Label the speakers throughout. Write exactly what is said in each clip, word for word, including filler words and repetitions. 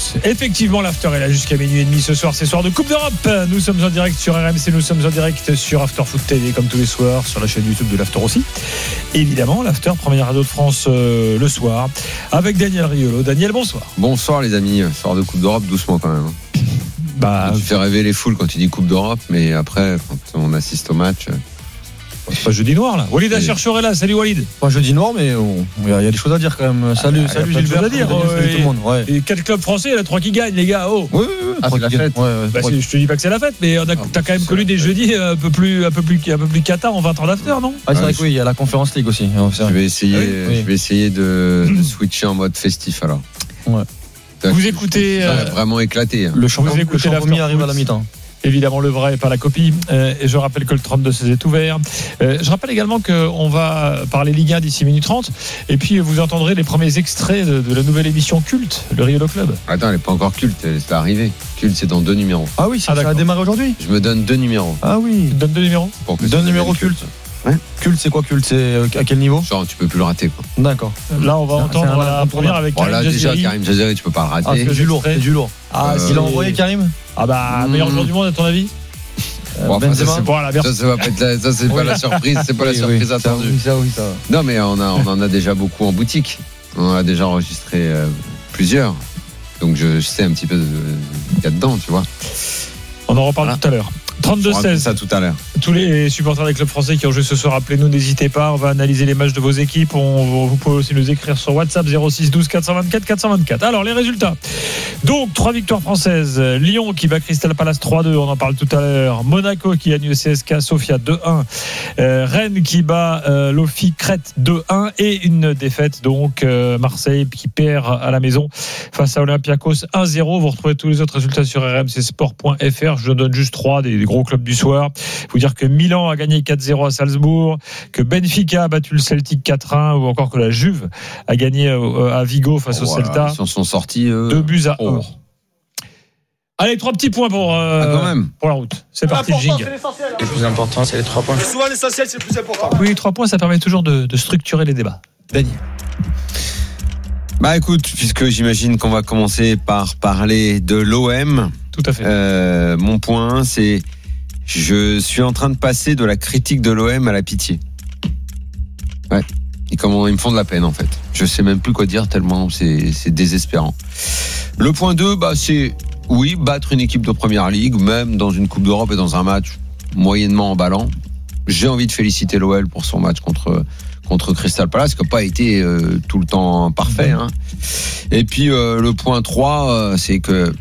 Speaker 1: tous. Effectivement, l'after est là jusqu'à minuit et demi ce soir. C'est soir de Coupe d'Europe. Nous sommes en direct sur R M C, nous sommes en direct sur After Foot T V comme tous les soirs, sur la chaîne YouTube de l'After aussi. Évidemment, l'after, première radio de France euh, le soir, avec Daniel Riolo. Daniel, bonsoir.
Speaker 2: Bonsoir les amis, soir de Coupe d'Europe, doucement quand même. Bah, tu fais rêver les foules quand tu dis Coupe d'Europe, mais après, quand on assiste au match...
Speaker 1: C'est pas jeudi noir là. Walid Acharchour est là. Salut Walid.
Speaker 3: Pas jeudi noir, mais il y, y a des choses à dire quand même. Salut,
Speaker 1: ah,
Speaker 3: salut
Speaker 1: Gilbert.
Speaker 3: Salut, salut tout le monde. Ouais.
Speaker 1: Et quatre clubs français, il y en a trois qui gagnent, les gars. Oh.
Speaker 3: Oui, oui, oui. Ah, c'est la fête. Ouais, ouais,
Speaker 1: bah, je te dis pas que c'est la fête, mais on a, ah, t'as quand même connu des jeudis un peu plus, un peu plus, un peu plus cata en vingt ans d'after, non?
Speaker 3: Ah, c'est vrai que oui, il y a la Conference League aussi.
Speaker 2: Je vais essayer, ah, oui. je vais essayer de, de switcher en mode festif alors.
Speaker 1: Ouais. Donc, vous écoutez.
Speaker 2: Ça a vraiment éclaté. Hein.
Speaker 3: Le champion arrive à la mi-temps.
Speaker 1: Évidemment, le vrai, pas la copie. Euh, et je rappelle que le trente-deux seize est ouvert. Euh, je rappelle également qu'on va parler Ligue un d'ici minute trente. Et puis, vous entendrez les premiers extraits de, de la nouvelle émission Culte, le Riolo Club.
Speaker 2: Attends, elle n'est pas encore Culte, c'est arrivé. Culte, c'est dans deux numéros.
Speaker 3: Ah oui, ça, ah, ça a démarré aujourd'hui.
Speaker 2: Je me donne deux numéros.
Speaker 3: Ah oui.
Speaker 1: Tu te donnes deux numéros
Speaker 3: Deux numéros Culte. Ouais. Culte, c'est quoi Culte? C'est à quel niveau?
Speaker 2: Genre, tu peux plus le rater, quoi.
Speaker 3: D'accord.
Speaker 1: Là, on va c'est entendre un, la première avec Karim
Speaker 2: voilà,
Speaker 1: Jaziri.
Speaker 2: Déjà, Karim Jaziri, tu peux pas le rater.
Speaker 3: Ah, c'est du lourd. C'est du lourd. Ah, euh, il a envoyé Karim?
Speaker 1: Ah bah, mmh. meilleur joueur du monde, à ton avis?
Speaker 2: Bon, enfin, ça, c'est, voilà, ça, ça, va pas être la, ça, c'est oui. pas la surprise, c'est pas oui, la surprise oui, attendue.
Speaker 3: Oui, ça, oui, ça.
Speaker 2: Non, mais on, a, on en a déjà beaucoup en boutique. On en a déjà enregistré euh, plusieurs. Donc je sais un petit peu qu'il y a dedans, tu vois.
Speaker 1: On en reparle voilà. tout à l'heure. trente-deux seize.
Speaker 2: Ça tout à l'heure.
Speaker 1: Tous les supporters des clubs français qui ont joué ce soir, appelez-nous, n'hésitez pas. On va analyser les matchs de vos équipes. On, vous pouvez aussi nous écrire sur WhatsApp zéro six douze quatre cent vingt-quatre quatre cent vingt-quatre. Alors, les résultats. Donc, trois victoires françaises. Lyon qui bat Crystal Palace trois deux. On en parle tout à l'heure. Monaco qui gagne le C S K A Sofia deux un. Euh, Rennes qui bat euh, l'O F I Crète deux un. Et une défaite, donc, euh, Marseille qui perd à la maison face à Olympiakos un zéro. Vous retrouvez tous les autres résultats sur r m c sport point f r. Je donne juste trois des, des gros clubs du soir. Vous dire que Milan a gagné quatre zéro à Salzbourg, que Benfica a battu le Celtic quatre un, ou encore que la Juve a gagné à Vigo face oh, au Celta.
Speaker 2: Ils s'en sont sortis euh...
Speaker 1: deux buts à un. Oh. Allez, trois petits points pour, euh,
Speaker 2: ah, quand même.
Speaker 1: pour la route. C'est parti, jingle.
Speaker 4: Le plus important, c'est les trois points.
Speaker 5: Souvent, l'essentiel, c'est le plus important.
Speaker 1: Oui, trois points, ça permet toujours de, de structurer les débats. Daniel.
Speaker 2: Bah écoute, puisque j'imagine qu'on va commencer par parler de l'O M.
Speaker 1: Tout à fait.
Speaker 2: Euh, mon point, c'est je suis en train de passer de la critique de l'O M à la pitié. Ouais. Et comment ils me font de la peine en fait. Je sais même plus quoi dire tellement c'est, c'est désespérant. Le point deux, bah c'est oui, battre une équipe de première ligue, même dans une Coupe d'Europe et dans un match moyennement emballant. J'ai envie de féliciter l'O L pour son match contre contre Crystal Palace, qui n'a pas été euh, tout le temps parfait. Hein. Et puis euh, le point trois, euh, c'est que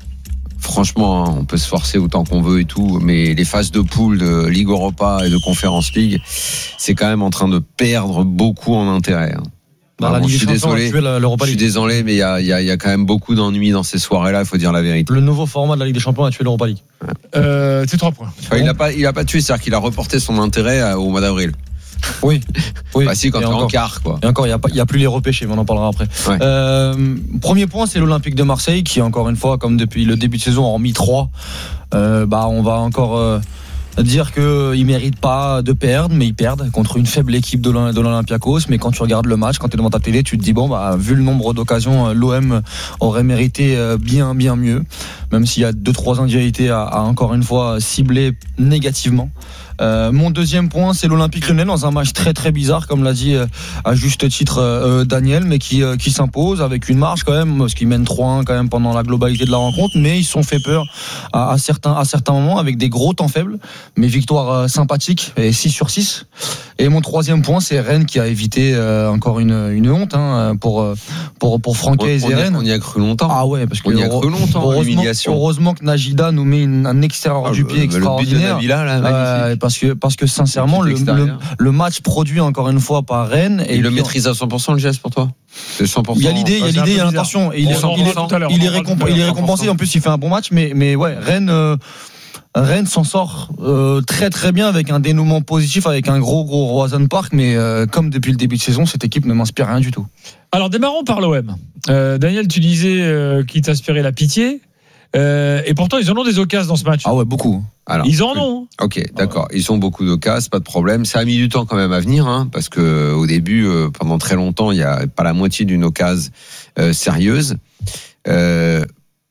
Speaker 2: franchement, on peut se forcer autant qu'on veut et tout, mais les phases de poule de Ligue Europa et de Conference League, c'est quand même en train de perdre beaucoup en intérêt. Hein.
Speaker 3: Dans la Ligue des Champions, je suis désolé,
Speaker 2: je suis désolé, mais il y a, y, a, y a quand même beaucoup d'ennuis dans ces soirées-là, il faut dire la vérité.
Speaker 3: Le nouveau format de la Ligue des Champions a tué l'Europa League.
Speaker 1: Ouais. Euh, c'est trois points.
Speaker 2: Enfin, il n'a pas, il a pas tué, c'est-à-dire qu'il a reporté son intérêt au mois d'avril.
Speaker 3: Oui, oui.
Speaker 2: Bah si, quand t'es en quart, quoi.
Speaker 3: Et encore, il n'y a, a plus les repêchés, mais on en parlera après.
Speaker 2: Ouais.
Speaker 3: Euh, premier point, c'est l'Olympique de Marseille, qui encore une fois, comme depuis le début de saison, en mis trois. Euh, bah, on va encore euh, dire qu'ils méritent pas de perdre, mais ils perdent contre une faible équipe de l'Olympiakos. Mais quand tu regardes le match, quand tu es devant ta télé, tu te dis bon, bah, vu le nombre d'occasions, l'O M aurait mérité bien, bien mieux. Même s'il y a deux, trois individualités à, à encore une fois cibler négativement. Euh, mon deuxième point, c'est l'Olympique Lyonnais dans un match très très bizarre, comme l'a dit euh, à juste titre euh, Daniel, mais qui euh, qui s'impose avec une marge quand même, parce qu'ils mènent trois un quand même pendant la globalité de la rencontre, mais ils se sont fait peur à, à certains à certains moments avec des gros temps faibles, mais victoire euh, sympathique et six sur six. Et mon troisième point, c'est Rennes qui a évité euh, encore une une honte hein, pour pour pour Franquet et Rennes.
Speaker 2: On y a cru longtemps.
Speaker 3: Ah ouais, parce que
Speaker 2: on y a cru longtemps.
Speaker 3: Heureusement, heureusement que Najida nous met une, un extérieur ah, du pied
Speaker 2: le,
Speaker 3: extraordinaire.
Speaker 2: Le but de Nabila, là,
Speaker 3: euh, parce que parce que sincèrement le, le, le match produit encore une fois par Rennes
Speaker 2: et il le maîtrise à cent pour cent le geste pour toi. C'est cent pour cent.
Speaker 3: Il y a l'idée, il y a l'idée, il y a l'intention et il est il est récompensé. Il est récompensé. En plus, il fait un bon match, mais mais ouais, Rennes. Euh, Rennes s'en sort euh, très très bien avec un dénouement positif, avec un gros gros Roazhon Park, mais euh, comme depuis le début de saison, cette équipe ne m'inspire rien du tout.
Speaker 1: Alors démarrons par l'O M. Euh, Daniel, tu disais euh, qu'il t'inspirait la pitié, euh, et pourtant ils en ont des occasions dans ce match.
Speaker 3: Ah ouais, beaucoup.
Speaker 1: Alors, ils en ont.
Speaker 2: Ok, d'accord. Ils ont beaucoup d'occasions, pas de problème. Ça a mis du temps quand même à venir, hein, parce que au début, euh, pendant très longtemps, il y a pas la moitié d'une occasion euh, sérieuse. Euh,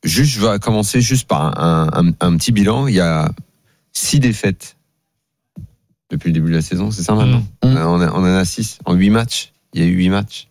Speaker 2: juste, je vais commencer juste par un, un, un petit bilan. Il y a six défaites depuis le début de la saison, c'est ça maintenant
Speaker 3: Mmh.
Speaker 2: on, a, on en a six en huit matchs. Il y a eu huit matchs.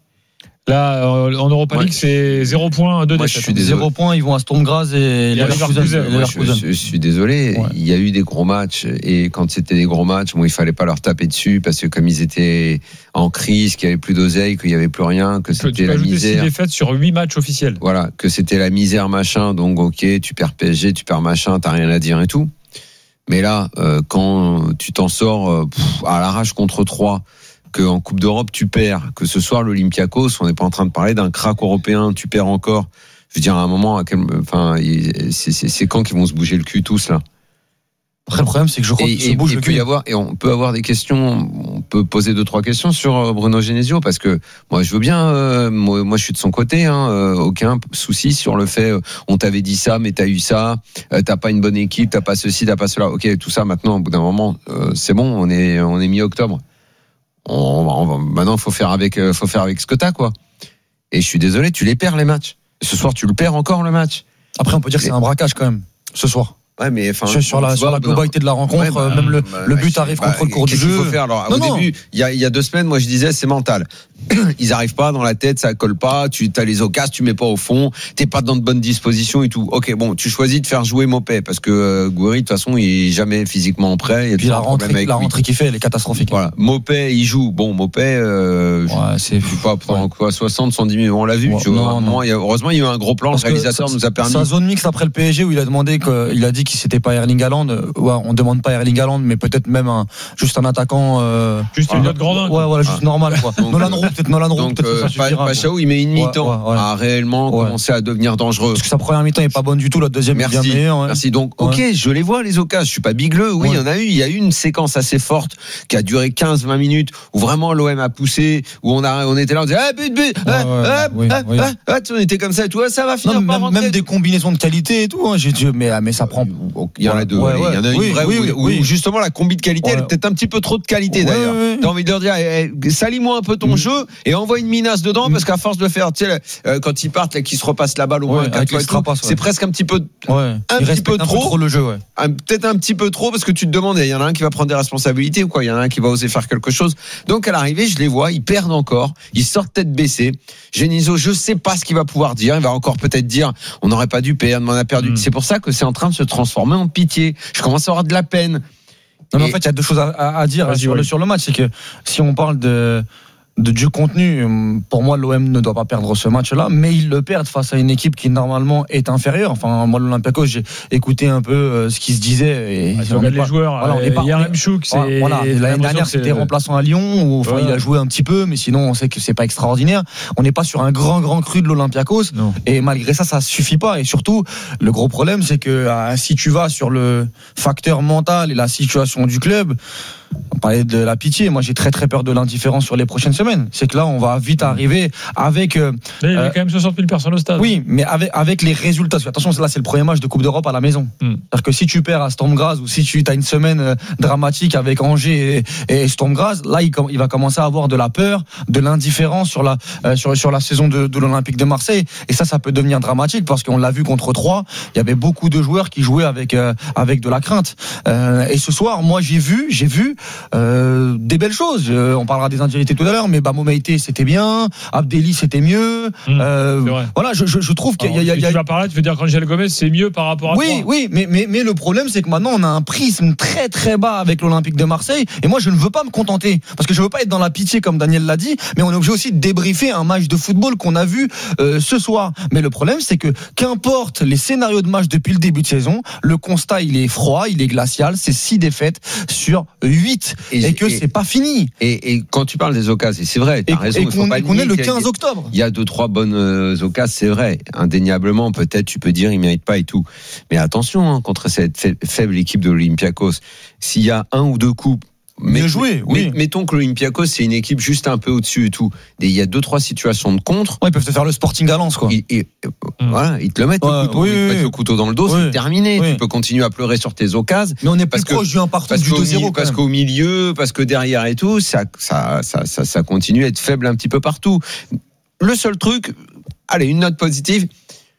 Speaker 1: Là, en Europa League, c'est zéro point, deux
Speaker 2: Moi,
Speaker 1: défaites.
Speaker 2: je suis désolé.
Speaker 3: Zéro point, ils vont à Storm Graz et
Speaker 1: Et à Leverkusen.
Speaker 2: Moi, je, je, je suis désolé.
Speaker 3: Ouais.
Speaker 2: Il y a eu des gros matchs et quand c'était des gros matchs, bon, il fallait pas leur taper dessus parce que comme ils étaient en crise, qu'il y avait plus d'oseille, qu'il y avait plus rien, que
Speaker 1: Tu peux, tu
Speaker 2: c'était
Speaker 1: peux
Speaker 2: la
Speaker 1: ajouter six
Speaker 2: misère.
Speaker 1: défaites sur huit matchs officiels.
Speaker 2: Voilà, que c'était la misère machin. Donc ok, tu perds P S G, tu perds machin, t'as rien à dire et tout. Mais là, euh, quand tu t'en sors euh, pff, à l'arrache contre trois, qu'en Coupe d'Europe tu perds, que ce soir l'Olympiakos, on n'est pas en train de parler d'un crack européen, tu perds encore. Je veux dire, à un moment, à quel, enfin, c'est, c'est, c'est quand qu'ils vont se bouger le cul tous là.
Speaker 3: Après, le problème, c'est que je crois
Speaker 2: Et,
Speaker 3: qu'ils se
Speaker 2: et,
Speaker 3: bougent
Speaker 2: et
Speaker 3: le
Speaker 2: peut
Speaker 3: cul.
Speaker 2: y avoir, et on peut avoir des questions, on peut poser deux trois questions sur Bruno Genesio parce que moi je veux bien, euh, moi, moi je suis de son côté, hein, euh, aucun souci sur le fait, euh, on t'avait dit ça mais t'as eu ça, euh, t'as pas une bonne équipe, t'as pas ceci, t'as pas cela, ok tout ça maintenant au bout d'un moment euh, c'est bon, on est on est mi-octobre, on, on, on, maintenant faut faire avec, euh, faut faire avec ce que t'as quoi. Et je suis désolé, tu les perds les matchs. Ce soir tu le perds encore le match.
Speaker 3: Après, on peut dire que c'est un braquage quand même, ce soir.
Speaker 2: Ouais, mais enfin,
Speaker 3: Sur, sur la,
Speaker 2: tu
Speaker 3: sur
Speaker 2: vois,
Speaker 3: la globalité de la rencontre,
Speaker 2: ouais, bah,
Speaker 3: même le,
Speaker 2: bah,
Speaker 3: le
Speaker 2: bah,
Speaker 3: but arrive
Speaker 2: bah,
Speaker 3: contre le cours du
Speaker 2: qu'est-ce qu'il
Speaker 3: jeu.
Speaker 2: faut faire alors,
Speaker 3: Non,
Speaker 2: au
Speaker 3: non.
Speaker 2: début, il y a, il y a deux semaines, moi je disais c'est mental. Ils arrivent pas dans la tête, ça colle pas. Tu as les occasions, tu mets pas au fond, t'es pas dans de bonnes dispositions et tout. Ok, bon, tu choisis de faire jouer Mopé parce que euh, Gouiri de toute façon il est jamais physiquement prêt. Il y a
Speaker 3: Et puis
Speaker 2: toujours
Speaker 3: la
Speaker 2: un problème
Speaker 3: rentrée,
Speaker 2: avec
Speaker 3: la
Speaker 2: lui.
Speaker 3: rentrée qu'il fait, elle est catastrophique.
Speaker 2: Voilà, Mopé il joue. Bon, Mopé, euh,
Speaker 3: Ouais, c'est
Speaker 2: je sais pas, pendant
Speaker 3: ouais.
Speaker 2: quoi, soixante, cent dix millions, on l'a vu.
Speaker 3: Ouais,
Speaker 2: tu vois,
Speaker 3: non,
Speaker 2: à un moment, il y a, heureusement, il y a eu un gros plan.
Speaker 3: Parce
Speaker 2: le réalisateur
Speaker 3: que
Speaker 2: nous a permis.
Speaker 3: Sa zone mixte après le P S G où il a demandé que, il a dit qu'il s'était pas Erling Haaland. Ouais, on demande pas Erling Haaland, mais peut-être même un, juste un attaquant. Euh,
Speaker 1: Juste une
Speaker 2: Ah.
Speaker 1: note grandin.
Speaker 3: ouais, voilà, juste
Speaker 2: Ah.
Speaker 3: normal quoi.
Speaker 2: Donc,
Speaker 3: Nolan
Speaker 2: euh,
Speaker 3: Roux, peut-être Nolan Roux,
Speaker 2: Donc,
Speaker 3: peut-être que
Speaker 2: euh,
Speaker 3: ça suffira. quoi.
Speaker 2: Pachaou, il met une
Speaker 3: Ouais,
Speaker 2: mi-temps
Speaker 3: ouais, ouais.
Speaker 2: à réellement
Speaker 3: Ouais.
Speaker 2: commencer à devenir dangereux.
Speaker 3: Parce que sa première mi-temps est pas bonne du tout, la deuxième est bien
Speaker 2: Merci,
Speaker 3: meilleure. Ouais.
Speaker 2: merci. Donc, ok,
Speaker 3: Ouais.
Speaker 2: je les vois les occasions. Je suis pas bigleux. Oui, il
Speaker 3: Ouais.
Speaker 2: y en a eu. Il y a eu une séquence assez forte qui a duré quinze vingt minutes où vraiment l'O M a poussé, où on a, on était là, on disait, ah, but, but, ah,
Speaker 3: ouais,
Speaker 2: ah,
Speaker 3: oui,
Speaker 2: ah,
Speaker 3: oui.
Speaker 2: ah, ah, on était comme ça et tout. Ah, ça va finir
Speaker 3: Non,
Speaker 2: par
Speaker 3: même,
Speaker 2: rentrer.
Speaker 3: même des combinaisons de qualité et tout. Hein, j'ai dit, mais, mais ça prend.
Speaker 2: Il y en a deux.
Speaker 3: Ouais,
Speaker 2: allez,
Speaker 3: ouais.
Speaker 2: Il y en a une
Speaker 3: Oui,
Speaker 2: vraie
Speaker 3: oui,
Speaker 2: où,
Speaker 3: oui,
Speaker 2: où
Speaker 3: oui.
Speaker 2: justement la combi de qualité, elle est
Speaker 3: Ouais.
Speaker 2: peut-être un petit peu trop de qualité
Speaker 3: Ouais,
Speaker 2: d'ailleurs.
Speaker 3: ouais, ouais.
Speaker 2: T'as envie de leur dire, eh, eh, salis-moi un peu ton
Speaker 3: Mm.
Speaker 2: jeu et envoie une minace dedans
Speaker 3: Mm.
Speaker 2: parce qu'à force de faire, tu sais, euh, quand ils partent, là, qu'ils se repassent la balle au
Speaker 3: Ouais,
Speaker 2: moins
Speaker 3: avec
Speaker 2: quatre fois et
Speaker 3: l'extra
Speaker 2: tout,
Speaker 3: passe, ouais.
Speaker 2: c'est presque un petit peu,
Speaker 3: Ouais.
Speaker 2: un
Speaker 3: Il
Speaker 2: petit
Speaker 3: respecte
Speaker 2: peu
Speaker 3: un peu
Speaker 2: trop.
Speaker 3: trop le jeu. Ouais.
Speaker 2: un- peut-être un petit peu trop parce que tu te demandes, il y en a un qui va prendre des responsabilités ou quoi, il y en a un qui va oser faire quelque chose. Donc à l'arrivée, je les vois, ils perdent encore, ils sortent tête baissée. Genesio, je sais pas ce qu'il va pouvoir dire, il va encore peut-être dire, on n'aurait pas dû perdre, mais on a perdu.
Speaker 1: Mm.
Speaker 2: C'est pour ça que c'est en train de se transformer en pitié. Je commence à avoir de la peine.
Speaker 3: Non, mais
Speaker 2: Et-
Speaker 3: en fait, il y a deux choses à, à- à dire
Speaker 1: Vas-y,
Speaker 3: sur,
Speaker 1: ouais.
Speaker 3: le, sur le match. C'est que si on parle de, de du contenu, pour moi, l'O M ne doit pas perdre ce match-là, mais ils le perdent face à une équipe qui normalement est inférieure. Enfin, moi, l'Olympiakos, j'ai écouté un peu euh, ce qui se disait. Et
Speaker 1: Ah, si
Speaker 3: on
Speaker 1: on regarde
Speaker 3: est pas-
Speaker 1: les joueurs,
Speaker 3: voilà, on est
Speaker 1: euh,
Speaker 3: pas-
Speaker 1: Yarem Chouk, c'est.
Speaker 3: Voilà, voilà.
Speaker 1: j'ai
Speaker 3: L'année
Speaker 1: l'impression
Speaker 3: dernière,
Speaker 1: que c'est-
Speaker 3: c'était remplaçant à Lyon, où enfin,
Speaker 1: Ouais.
Speaker 3: il a joué un petit peu, mais sinon, on sait que c'est pas extraordinaire. On n'est pas sur un grand, grand cru de l'Olympiakos.
Speaker 1: Non.
Speaker 3: Et malgré ça, ça suffit pas. Et surtout, le gros problème, c'est que euh, si tu vas sur le facteur mental et la situation du club, on parlait de la pitié. Moi, j'ai très très peur de l'indifférence sur les prochaines semaines. C'est que là, on va vite arriver avec. euh,
Speaker 1: Là, il y avait
Speaker 3: Euh,
Speaker 1: quand même soixante mille personnes au stade.
Speaker 3: oui, mais avec, avec les résultats. Parce que, attention, là, c'est le premier match de Coupe d'Europe à la maison.
Speaker 1: Mm.
Speaker 3: C'est-à-dire que si tu perds à Storm Graz ou si tu as une semaine euh, dramatique avec Angers et, et Storm Graz, là, il, com- il va commencer à avoir de la peur, de l'indifférence sur la, euh, sur, sur la saison de, de l'Olympique de Marseille. Et ça, ça peut devenir dramatique parce qu'on l'a vu contre Troyes. Il y avait beaucoup de joueurs qui jouaient avec, euh, avec de la crainte. Euh, et ce soir, moi, j'ai vu, j'ai vu euh, des belles choses. Euh, on parlera des individualités tout à l'heure, mais Bamo Meïté, c'était bien. Abdelli, c'était mieux.
Speaker 1: Mm.
Speaker 3: Euh,
Speaker 1: C'est vrai.
Speaker 3: voilà, je, je, je trouve qu'il y a, il y a-
Speaker 1: Alors,
Speaker 3: il y a-
Speaker 1: tu vas par là, tu veux dire qu'Angel Gomez, c'est mieux par rapport à
Speaker 3: oui,
Speaker 1: toi.
Speaker 3: oui, mais, mais, mais le problème, c'est que maintenant, on a un prisme très, très bas avec l'Olympique de Marseille. Et moi, je ne veux pas me contenter. Parce que je veux pas être dans la pitié, comme Daniel l'a dit. Mais on est obligé aussi de débriefer un match de football qu'on a vu euh, ce soir. Mais le problème, c'est que qu'importe les scénarios de match depuis le début de saison, le constat, il est froid, il est glacial. C'est six défaites sur huit. Et,
Speaker 2: Et-
Speaker 3: que
Speaker 2: et-
Speaker 3: c'est pas fini.
Speaker 2: Et, et quand tu parles des occasions, et c'est vrai,
Speaker 3: Et,
Speaker 2: t'as raison,
Speaker 3: et
Speaker 2: il faut
Speaker 3: qu'on
Speaker 2: pas
Speaker 3: et qu'on
Speaker 2: nier
Speaker 3: est le
Speaker 2: qu'il y a-
Speaker 3: quinze octobre.
Speaker 2: Il y a deux, trois bonnes euh, occasions, c'est vrai. Indéniablement, peut-être, tu peux dire, il mérite pas et tout. Mais attention, hein, contre cette fa- faible équipe de l'Olympiakos, s'il y a un ou deux coups,
Speaker 3: Mieux
Speaker 2: met-
Speaker 3: joué, oui.
Speaker 2: met- mettons que l'Olympiakos, c'est une équipe juste un peu au-dessus et tout. Et il y a deux, trois situations de contre.
Speaker 3: Ouais, ils peuvent te faire le Sporting à Lens, quoi.
Speaker 2: Ils, ils-
Speaker 1: Mm.
Speaker 2: voilà, ils te le mettent
Speaker 3: Ouais,
Speaker 2: au couteau,
Speaker 3: oui,
Speaker 2: ils te
Speaker 3: oui,
Speaker 2: mettent
Speaker 3: oui.
Speaker 2: le couteau dans le dos,
Speaker 3: Oui.
Speaker 2: c'est terminé.
Speaker 3: Oui.
Speaker 2: Tu peux continuer à pleurer sur tes occasions.
Speaker 3: Mais on est plus
Speaker 2: Parce que-
Speaker 3: proche du un partout
Speaker 2: Parce
Speaker 3: du
Speaker 2: qu'au,
Speaker 3: deux
Speaker 2: mi-
Speaker 3: zéro.
Speaker 2: parce qu'au milieu, parce que derrière et tout, ça, ça, ça, ça, ça continue à être faible un petit peu partout. Le seul truc, allez, une note positive,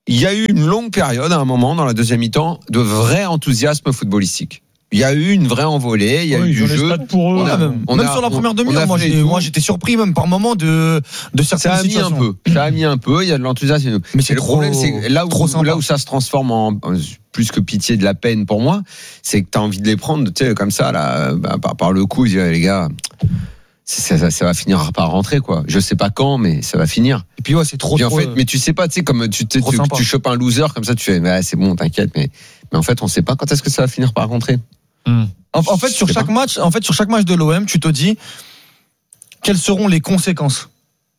Speaker 2: il y a eu une longue période, à un moment, dans la deuxième mi-temps, de vrai enthousiasme footballistique. Il y a eu une vraie envolée, il y a
Speaker 1: Oui,
Speaker 2: eu du
Speaker 1: ils ont les
Speaker 2: jeu.
Speaker 1: stats pour eux.
Speaker 2: On a-
Speaker 3: même
Speaker 2: on
Speaker 3: même
Speaker 2: a-
Speaker 3: sur la première
Speaker 2: on-
Speaker 3: demi-heure,
Speaker 2: on a
Speaker 3: moi,
Speaker 2: fait
Speaker 3: j'ai-
Speaker 2: tout.
Speaker 3: moi j'étais surpris même par moment de, de certaines
Speaker 2: Ça a mis un
Speaker 3: situations.
Speaker 2: peu. Ça a mis un peu. Il y a de l'enthousiasme.
Speaker 3: Mais c'est
Speaker 2: Et le
Speaker 3: trop-
Speaker 2: problème, c'est que là où,
Speaker 3: trop sympa.
Speaker 2: là où ça se transforme en en plus que pitié de la peine pour moi, c'est que tu as envie de les prendre, tu sais, comme ça, là, bah, par, par le coup, dire, les gars, ça, ça, ça va finir par rentrer, quoi. Je sais pas quand, mais ça va finir.
Speaker 3: Et puis ouais, c'est trop
Speaker 2: Puis en
Speaker 3: trop,
Speaker 2: fait,
Speaker 3: euh,
Speaker 2: mais tu sais pas, tu sais, comme tu, tu,
Speaker 3: trop
Speaker 2: tu,
Speaker 3: sympa.
Speaker 2: tu chopes un loser, comme ça, tu fais, bah, c'est bon, t'inquiète, mais, mais en fait, on sait pas quand est-ce que ça va finir par rentrer.
Speaker 1: Hmm.
Speaker 3: En, en fait,
Speaker 2: Je
Speaker 3: sur
Speaker 2: sais
Speaker 3: chaque
Speaker 2: pas.
Speaker 3: match, en fait, sur chaque match de l'O M, tu te dis quelles seront les conséquences.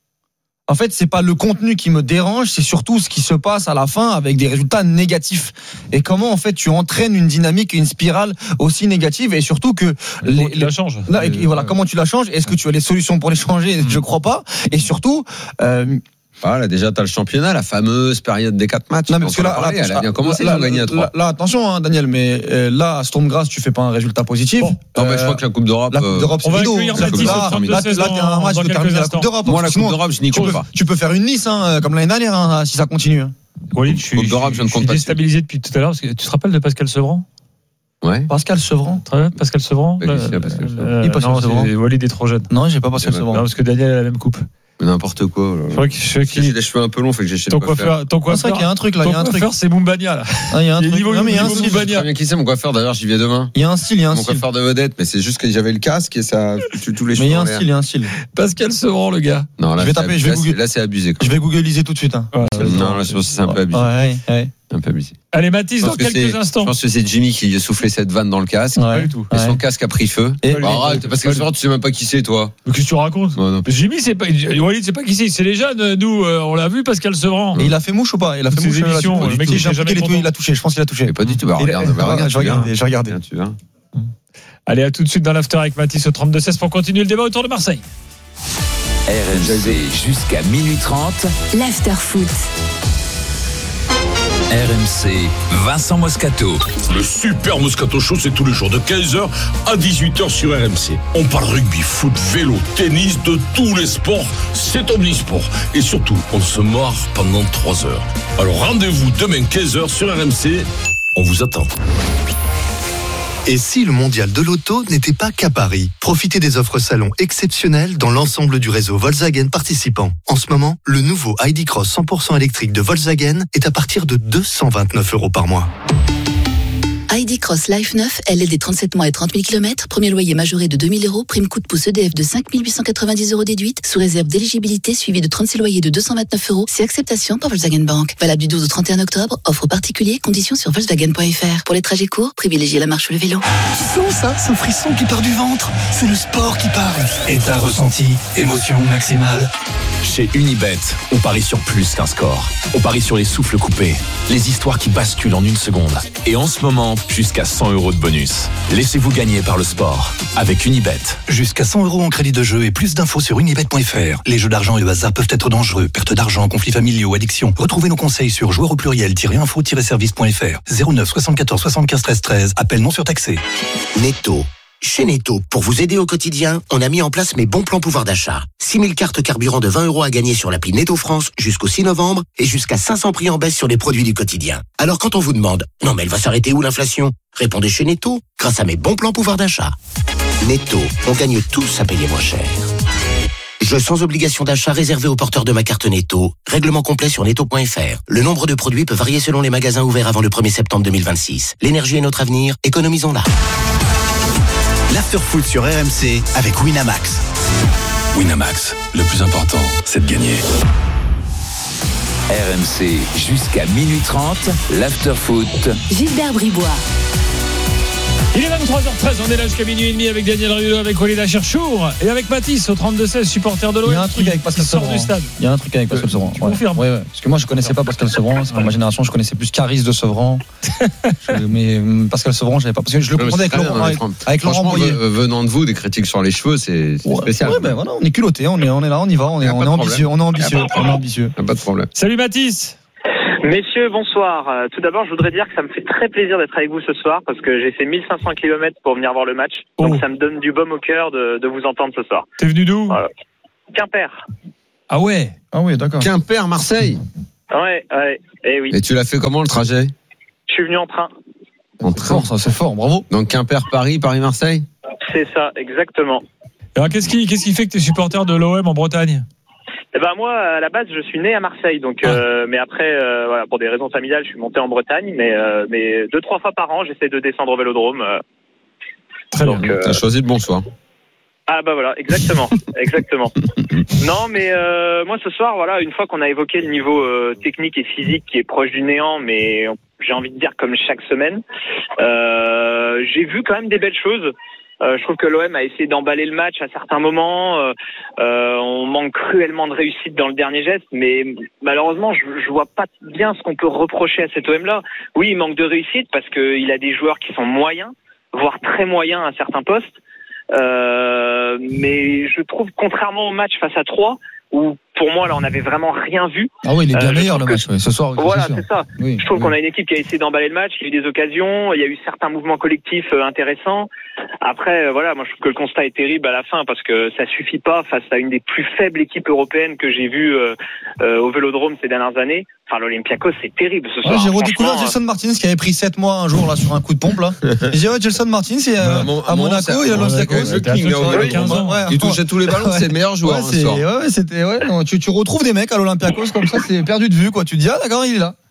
Speaker 3: En fait, c'est pas le contenu qui me dérange, c'est surtout ce qui se passe à la fin avec des résultats négatifs. Et comment en fait tu entraînes une dynamique et une spirale aussi négative et surtout que
Speaker 1: Les,
Speaker 3: les,
Speaker 1: la change.
Speaker 3: là, et, et voilà, comment tu la changes. Est-ce que tu as les solutions pour les changer? Je crois pas. Et surtout, euh,
Speaker 2: Voilà, déjà, t'as le championnat, la fameuse période des quatre matchs.
Speaker 3: non, mais
Speaker 2: On
Speaker 3: parce que
Speaker 2: en a
Speaker 3: là,
Speaker 2: parlé,
Speaker 3: là,
Speaker 2: elle a bien commencé,
Speaker 3: là,
Speaker 2: ils ont gagné à
Speaker 3: là,
Speaker 2: trois.
Speaker 3: là, attention, hein, Daniel, mais euh, là, à Storm Grass, tu fais pas un résultat positif.
Speaker 1: Bon.
Speaker 2: Non, mais je
Speaker 3: Euh,
Speaker 2: crois que la Coupe d'Europe.
Speaker 3: La Coupe d'Europe,
Speaker 1: on
Speaker 3: c'est
Speaker 1: va
Speaker 3: rideau.
Speaker 1: accueillir
Speaker 3: C'est-à-dire que
Speaker 1: Mathis
Speaker 3: là,
Speaker 1: au trente-deux
Speaker 3: là,
Speaker 1: seize
Speaker 3: là, t'as un
Speaker 1: dans-
Speaker 3: match
Speaker 1: dans
Speaker 3: de
Speaker 1: quelques
Speaker 3: terminer la
Speaker 1: instants.
Speaker 3: Coupe d'Europe.
Speaker 2: Moi, la
Speaker 3: Sinon,
Speaker 2: Coupe d'Europe, je n'y
Speaker 3: tu
Speaker 2: compte
Speaker 3: peux,
Speaker 2: pas.
Speaker 3: tu peux faire une Nice, hein, comme l'année dernière, hein, si ça continue. hein.
Speaker 1: Walid, je suis,
Speaker 2: Coupe d'Europe, je ne
Speaker 1: je
Speaker 2: compte
Speaker 1: suis
Speaker 2: pas
Speaker 1: déstabilisé depuis tout à l'heure parce que tu te rappelles de Pascal Sevran?
Speaker 2: Ouais.
Speaker 3: Pascal Sevran.
Speaker 1: Très bien, Pascal Sevran.
Speaker 2: Mais qu'est-ce qu'il y a, Pascal Sevran
Speaker 1: Euh,
Speaker 3: Qui est Pascal
Speaker 1: non,
Speaker 3: Sevran
Speaker 1: c'est- Walid est trop jeune.
Speaker 3: Non, j'ai pas Pascal
Speaker 2: Ouais,
Speaker 1: Non,
Speaker 3: Sevran.
Speaker 1: parce que Daniel a la même coupe.
Speaker 2: N'importe quoi.
Speaker 1: Je crois que je-
Speaker 2: J'ai
Speaker 1: qui-
Speaker 2: les cheveux un peu longs, fait que j'ai chez
Speaker 1: ton
Speaker 2: le coiffeur.
Speaker 1: coiffeur, ton
Speaker 3: Ah, c'est vrai qu'il y a
Speaker 1: coiffeur,
Speaker 3: un truc là, il
Speaker 1: ton
Speaker 3: y a un truc.
Speaker 1: coiffeur, c'est Moumbania là.
Speaker 3: Ah, il y a un
Speaker 1: Il est
Speaker 3: truc.
Speaker 1: niveau-
Speaker 3: Non, mais il y a un
Speaker 1: niveau
Speaker 3: style.
Speaker 1: Moumbania.
Speaker 2: Je sais très bien qui c'est mon coiffeur, d'ailleurs, j'y vais demain.
Speaker 3: Il y a un style, il y a un
Speaker 2: Mon
Speaker 3: style.
Speaker 2: coiffeur de vedette, mais c'est juste que j'avais le casque et ça a foutu tous les cheveux.
Speaker 3: Mais il y a
Speaker 2: en
Speaker 3: un
Speaker 2: l'air.
Speaker 3: style, il y a un style.
Speaker 1: Pascal Sevran, le gars.
Speaker 2: Non, là,
Speaker 3: Je vais
Speaker 2: c'est
Speaker 3: taper,
Speaker 2: abusé.
Speaker 3: je vais
Speaker 2: Là, c'est-
Speaker 3: googler.
Speaker 2: Là, c'est abusé. Quoi.
Speaker 3: Je vais googliser tout de suite. hein.
Speaker 1: Ouais,
Speaker 2: Non, là, je pense que c'est un peu abusé.
Speaker 3: Ouais, ouais.
Speaker 2: Un peu abusé.
Speaker 1: Allez, Mathis,
Speaker 2: Je
Speaker 1: dans
Speaker 2: pense que
Speaker 1: quelques
Speaker 2: c'est- Je
Speaker 1: instants.
Speaker 2: pense que c'est Jimmy qui a soufflé cette vanne dans le casque.
Speaker 3: Ouais.
Speaker 1: Pas du tout.
Speaker 2: Et
Speaker 3: Ouais.
Speaker 2: son casque a pris feu.
Speaker 3: Et-
Speaker 1: Pas lui.
Speaker 2: Arrête, parce que
Speaker 1: Pas lui.
Speaker 2: souvent, tu sais même pas qui c'est, toi.
Speaker 1: Mais qu'est-ce que tu racontes?
Speaker 2: Ouais, non.
Speaker 1: Jimmy, c'est pas, Walid, c'est pas qui c'est, c'est les jeunes, nous, euh, on l'a vu, Pascal Sevran.
Speaker 3: Et il a fait mouche ou pas? Il a fait
Speaker 1: Ces
Speaker 3: mouche. là,
Speaker 1: émissions,
Speaker 3: là,
Speaker 1: le
Speaker 3: du
Speaker 1: mec,
Speaker 3: tout.
Speaker 1: il
Speaker 3: J'ai
Speaker 1: est
Speaker 3: l'impression qu'il
Speaker 1: jamais
Speaker 3: est tout- il a touché. Je pense qu'il a touché.
Speaker 2: Mais pas du tout. Bah,
Speaker 3: Il-
Speaker 2: regarde,
Speaker 3: euh,
Speaker 2: bah, regarde,
Speaker 3: j'ai
Speaker 2: tu
Speaker 3: regardé,
Speaker 2: verras.
Speaker 3: j'ai regardé.
Speaker 2: Tiens, tu verras.
Speaker 1: Allez, à tout de suite dans l'after avec Mathis au trente-deux seize pour continuer le débat autour de Marseille.
Speaker 5: R M C jusqu'à minuit trente.
Speaker 6: L'after-foot.
Speaker 5: R M C, Vincent Moscato.
Speaker 7: Le Super Moscato Show, c'est tous les jours de quinze heures à dix-huit heures sur R M C. On parle rugby, foot, vélo, tennis, de tous les sports. C'est omnisport. Et surtout, on se marre pendant trois heures. Alors rendez-vous demain quinze heures sur R M C. On vous attend.
Speaker 8: Et si le mondial de l'auto n'était pas qu'à Paris? Profitez des offres salon exceptionnelles dans l'ensemble du réseau Volkswagen participant. En ce moment, le nouveau I D Cross cent pour cent électrique de Volkswagen est à partir de deux cent vingt-neuf euros par mois.
Speaker 6: I D Cross Life neuf, L L D trente-sept mois et trente mille kilomètres, premier loyer majoré de deux mille euros, prime coup de pouce E D F de cinq mille huit cent quatre-vingt-dix euros déduite, sous réserve d'éligibilité suivi de trente-six loyers de deux cent vingt-neuf euros, c'est acceptation par Volkswagen Bank. Valable du douze au trente et un octobre, offre particulier, conditions sur volkswagen point f r. Pour les trajets courts, privilégiez la marche ou le vélo.
Speaker 9: Tu sens ça, ce frisson qui part du ventre? C'est le sport qui parle. Et t'as ressenti, émotion maximale.
Speaker 5: Chez Unibet, on parie sur plus qu'un score. On parie sur les souffles coupés, les histoires qui basculent en une seconde. Et en ce moment, jusqu'à cent euros de bonus. Laissez-vous gagner par le sport avec Unibet.
Speaker 9: Jusqu'à cent euros en crédit de jeu et plus d'infos sur unibet point f r. Les jeux d'argent et le hasard peuvent être dangereux. Perte d'argent, conflits familiaux, addiction. Retrouvez nos conseils sur joueurs au pluriel-info-service point f r. zéro neuf soixante-quatorze soixante-quinze treize treize. Appel non surtaxé.
Speaker 10: Netto. Chez Netto, pour vous aider au quotidien, on a mis en place mes bons plans pouvoir d'achat. six mille cartes carburant de vingt euros à gagner sur l'appli Netto France jusqu'au six novembre et jusqu'à cinq cents prix en baisse sur les produits du quotidien. Alors quand on vous demande « Non mais elle va s'arrêter où l'inflation ?» Répondez chez Netto, grâce à mes bons plans pouvoir d'achat. Netto, on gagne tous à payer moins cher. Jeu sans obligation d'achat réservé aux porteurs de ma carte Netto. Règlement complet sur netto point f r. Le nombre de produits peut varier selon les magasins ouverts avant le premier septembre deux mille vingt-six. L'énergie est notre avenir, économisons-la.
Speaker 9: L'after-foot sur R M C avec Winamax.
Speaker 7: Winamax, le plus important, c'est de gagner.
Speaker 5: R M C jusqu'à minuit trente. L'after-foot.
Speaker 6: Gilbert Bribois.
Speaker 1: Il est vingt-trois heures treize, on est là jusqu'à minuit et demi avec Daniel Rieulo, avec Walid Cherchour et avec Mathis au trente-deux seize, supporter de l'O M.
Speaker 3: Il y a un truc
Speaker 1: qui-
Speaker 3: avec Pascal
Speaker 1: qui sort
Speaker 3: Sevran.
Speaker 1: du stade.
Speaker 3: Il y a un truc avec Pascal Sevran.
Speaker 1: Tu
Speaker 3: ouais.
Speaker 1: confirmes?
Speaker 3: Ouais, ouais. Parce que moi, je connaissais pas Pascal Sevran. C'est pas ma génération. Je connaissais plus Caris de Sevran. Je- mais euh, Pascal Sevran, j'avais pas. Parce que je le
Speaker 2: Non, mais
Speaker 3: confondais
Speaker 2: c'est
Speaker 3: avec
Speaker 2: très
Speaker 3: Laurent,
Speaker 2: bien,
Speaker 3: avec,
Speaker 2: non, mais
Speaker 3: avec Laurent
Speaker 2: franchement,
Speaker 3: Boyer.
Speaker 2: ve- venant de vous, des critiques sur les cheveux, c'est c'est
Speaker 3: Ouais,
Speaker 2: spécial.
Speaker 3: ouais, ben voilà, on est culotté, on est, on est là, on y va, on
Speaker 2: Y
Speaker 3: est,
Speaker 2: a pas
Speaker 3: on est
Speaker 2: de
Speaker 3: ambitieux, on est
Speaker 2: problème.
Speaker 3: ambitieux,
Speaker 2: Y a pas de
Speaker 3: on est ambitieux.
Speaker 2: Pas de problème.
Speaker 1: Salut Mathis.
Speaker 11: Messieurs, bonsoir. Euh, tout d'abord, je voudrais dire que ça me fait très plaisir d'être avec vous ce soir parce que j'ai fait mille cinq cents kilomètres pour venir voir le match. Donc
Speaker 1: Oh.
Speaker 11: ça me donne du baume au cœur de, de vous entendre ce soir.
Speaker 1: T'es venu d'où?
Speaker 11: Voilà. Quimper.
Speaker 1: Ah ouais.
Speaker 3: Ah oui, d'accord.
Speaker 2: Quimper, Marseille.
Speaker 11: Ouais, ouais. Et oui.
Speaker 2: Et tu l'as fait comment le trajet?
Speaker 11: Je suis venu en train.
Speaker 2: En
Speaker 3: train, fort, ça c'est fort, bravo.
Speaker 2: Donc Quimper-Paris, Paris-Marseille.
Speaker 11: C'est ça, exactement.
Speaker 1: Alors qu'est-ce qui, qu'est-ce qui fait que tu es supporter de l'O M en Bretagne?
Speaker 11: Eh ben moi, à la base, je suis né à Marseille, donc ah. euh, mais après, euh, voilà, pour des raisons familiales, je suis monté en Bretagne, mais euh, mais deux trois fois par an, j'essaie de descendre au Vélodrome. Euh,
Speaker 2: Très donc, bien. Euh... T'as choisi le bon soir.
Speaker 11: Ah bah voilà, exactement, exactement. Non, mais euh, moi ce soir, voilà, une fois qu'on a évoqué le niveau euh, technique et physique qui est proche du néant, mais j'ai envie de dire comme chaque semaine, euh, j'ai vu quand même des belles choses. Euh, je trouve que l'O M a essayé d'emballer le match à certains moments. Euh, euh, on manque cruellement de réussite dans le dernier geste, mais malheureusement, je, je vois pas bien ce qu'on peut reprocher à cet O M-là. Oui, il manque de réussite parce qu'il a des joueurs qui sont moyens, voire très moyens à certains postes. Euh, mais je trouve, contrairement au match face à Troyes, où pour moi là on n'avait vraiment rien vu.
Speaker 3: Ah oui, il est bien euh, meilleur le match
Speaker 11: que...
Speaker 3: ouais, ce soir.
Speaker 11: Voilà,
Speaker 3: c'est,
Speaker 11: c'est ça.
Speaker 3: Oui,
Speaker 11: je trouve
Speaker 3: oui.
Speaker 11: qu'on a une équipe qui a essayé d'emballer le match, il y a eu des occasions, il y a eu certains mouvements collectifs euh, intéressants. Après, euh, voilà, moi je trouve que le constat est terrible à la fin parce que ça suffit pas face à une des plus faibles équipes européennes que j'ai vues euh, euh, au Vélodrome ces dernières années. Enfin, l'Olympiakos, c'est terrible ce soir.
Speaker 3: Ouais, j'ai redécouvert Gelson Martins qui avait pris sept mois un jour là sur un coup de pompe là. J'ai dit ouais, Gelson Martins c'est euh, bon, à Monaco, il a l'Olympiakos.
Speaker 2: Il touchait tous les ballons, c'est le meilleur joueur
Speaker 3: ouais,
Speaker 2: ce soir.
Speaker 3: Ouais, c'était ouais, non, tu, tu retrouves des mecs à l'Olympiakos comme ça, c'est perdu de vue quoi. Tu te dis ah d'accord, il est là.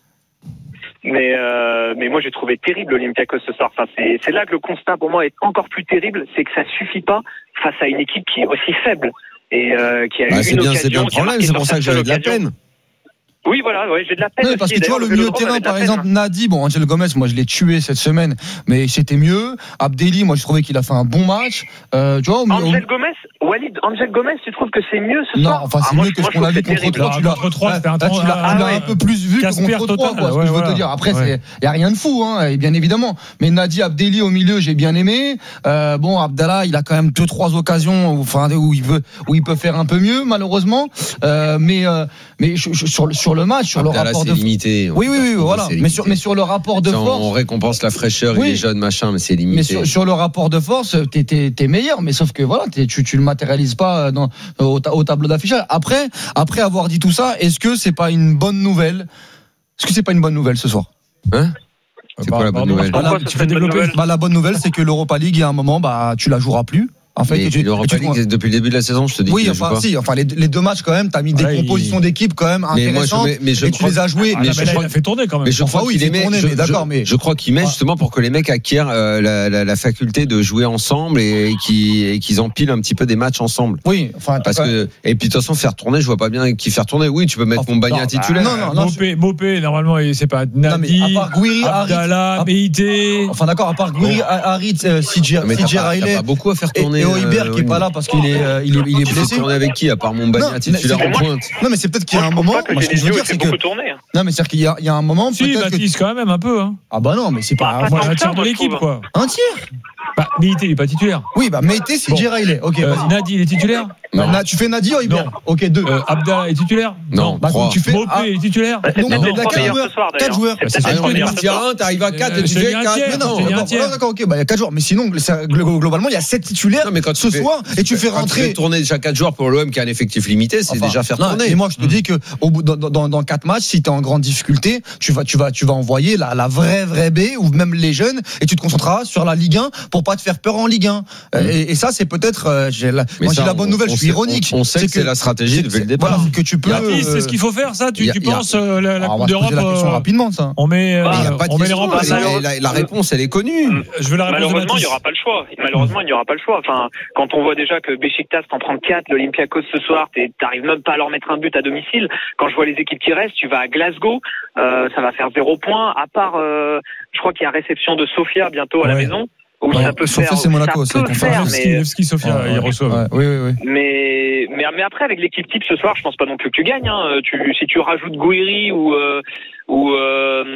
Speaker 11: Mais euh, mais moi j'ai trouvé terrible l'Olympiakos ce soir. Enfin c'est c'est là que le constat pour moi est encore plus terrible, c'est que ça suffit pas face à une équipe qui est aussi faible et euh, qui a
Speaker 2: bah,
Speaker 11: eu
Speaker 2: c'est
Speaker 11: une
Speaker 2: bien,
Speaker 11: occasion.
Speaker 2: C'est bien le problème, c'est pour ça que j'avais de la peine.
Speaker 11: Oui, voilà, ouais, j'ai de la peine.
Speaker 3: Oui, parce que tu vois, le milieu de terrain, par exemple, Nadi, bon, Angel Gomez, moi, je l'ai tué cette semaine, mais c'était mieux. Abdelli, moi, je trouvais qu'il a fait un bon match. Euh, tu vois, au
Speaker 11: Angel Gomez, Walid, Angel Gomez, tu trouves que c'est mieux ce soir?
Speaker 3: Non, enfin, c'est ah, mieux que ce qu'on a vu contre Troyes. Tu l'as, contre Troyes, c'était un là, tu l'as, ah, tu l'as ouais. un peu plus vu Casper que contre Troyes, quoi, ce que je veux te dire. Après, il y a rien de fou, hein, bien évidemment. Mais Nadi, Abdelli au milieu, j'ai bien aimé. Euh, bon, Abdallah, il a quand même deux, trois occasions, où, enfin, où il veut, où il peut faire un peu mieux, malheureusement. Euh, mais, euh, mais sur, sur le match, sur le rapport
Speaker 2: c'est
Speaker 3: de
Speaker 2: limité.
Speaker 3: Oui, oui, oui, voilà. Mais sur, mais sur le rapport de
Speaker 2: on,
Speaker 3: force.
Speaker 2: On récompense la fraîcheur, oui. Il est jeune, machin, mais c'est limité.
Speaker 3: Mais sur, sur le rapport de force, t'es, t'es, t'es meilleur, mais sauf que voilà, t'es, tu, tu le matérialises pas dans, au, au tableau d'affichage. Après, après avoir dit tout ça, est-ce que c'est pas une bonne nouvelle? Est-ce que c'est pas une bonne nouvelle ce soir?
Speaker 2: Hein? C'est quoi la bonne nouvelle?
Speaker 3: Bah, la, tu fais développer. Bah, la bonne nouvelle, c'est que l'Europa League, il y a un moment, bah, tu la joueras plus. En fait,
Speaker 2: et tu, l'Europa League, tu... depuis le début de la saison, je te dis.
Speaker 3: Oui, enfin, si, enfin, les, les deux matchs quand même, t'as mis des ouais, compositions il... d'équipe quand même mais intéressantes. Moi, je, mais, mais je et crois... tu les as joués.
Speaker 1: Ah, mais je crois... Il a fait tourner quand même.
Speaker 2: Mais je enfin, crois oui, qu'il met. Tourné, je, mais d'accord, mais je crois qu'il met justement pour que les mecs acquièrent euh, la, la, la faculté de jouer ensemble et, et, qu'ils, et qu'ils empilent un petit peu des matchs ensemble.
Speaker 3: Oui, enfin.
Speaker 2: Parce que et puis de toute façon faire tourner, je vois pas bien qui faire tourner. Oui, tu peux mettre mon Bagna titulaire.
Speaker 3: Non, non, non.
Speaker 1: Mopé, Mopé, normalement, c'est pas Nadi, Abdallah, Meïté.
Speaker 3: Enfin, d'accord, à part Gouiri, Harit, Sidjer Riley.
Speaker 2: Il y a pas beaucoup à faire tourner.
Speaker 3: Et Oiber qui est pas là parce qu'il est il est, il est blessé.
Speaker 2: Tu avec qui à part mon Bagna titulaire en pointe?
Speaker 3: Non mais c'est peut-être qu'il y a un moment.
Speaker 11: Moi, ce que je veux dire c'est que
Speaker 3: non mais c'est qu'il y a il y a un moment.
Speaker 1: Si Baptiste quand même un peu.
Speaker 3: Ah bah non mais c'est pas
Speaker 1: un tiers de l'équipe quoi.
Speaker 3: Un tiers.
Speaker 1: Bah Meïté il est pas titulaire.
Speaker 3: Oui bah Meïté c'est Sidjer Riley. Ok.
Speaker 1: Nadi il est titulaire.
Speaker 3: Na, tu fais Nadi ou Iber? Ok, deux.
Speaker 1: Euh, Abdallah est titulaire?
Speaker 2: Non.
Speaker 3: Bah, tu fais
Speaker 1: Mopé ah. est titulaire?
Speaker 11: Bah, c'est
Speaker 3: non, il y a quatre joueurs. quatre joueurs.
Speaker 2: C'est ça. Tu as un, t'arrives à quatre et tu fais quatre.
Speaker 3: Non, non, d'accord, ok, bah, il y a quatre joueurs. Mais sinon, globalement, il y a sept titulaires ce soir et tu fais rentrer.
Speaker 2: Tu fais tourner déjà quatre joueurs pour l'O M qui a un effectif limité, c'est déjà faire tourner.
Speaker 3: Et moi, je te dis que dans quatre matchs, si t'es en grande difficulté, tu vas, tu vas, tu vas envoyer la, la vraie, vraie B ou même les jeunes et tu te concentreras sur la Ligue un pour pas te faire peur en Ligue un. Et ça, c'est peut-être, moi, j'ai la bonne nouvelle, je suis ironique.
Speaker 2: C'est que c'est la stratégie depuis le départ.
Speaker 3: Voilà, que tu peux.
Speaker 1: Euh... C'est ce qu'il faut faire, ça. Tu, a, tu penses a... euh, la, la
Speaker 3: Alors,
Speaker 1: Coupe d'Europe
Speaker 3: la question euh... rapidement, ça.
Speaker 1: On met, euh,
Speaker 2: ah, on met les remplaçants. La, la réponse, elle est connue.
Speaker 1: Je veux la réponse.
Speaker 11: Malheureusement, il n'y aura pas le choix. Malheureusement, il n'y aura pas le choix. Enfin, quand on voit déjà que Beşiktaş t'en prend quatre, l'Olympiakos ce soir, t'arrives même pas à leur mettre un but à domicile. Quand je vois les équipes qui restent, tu vas à Glasgow, euh, ça va faire zéro point. À part, euh, je crois qu'il y a réception de Sofia bientôt à la maison. Où ouais, ça peut
Speaker 3: Sofia,
Speaker 11: faire,
Speaker 3: c'est Monaco,
Speaker 11: ça peut faire, mais
Speaker 1: Levski, Sofia,
Speaker 3: ouais,
Speaker 1: ils reçoivent.
Speaker 3: Ouais, oui, oui, oui.
Speaker 11: Mais, mais, mais après, avec l'équipe type ce soir, je pense pas non plus que tu gagnes. Hein. Tu, si tu rajoutes Gouiri ou, euh, ou euh,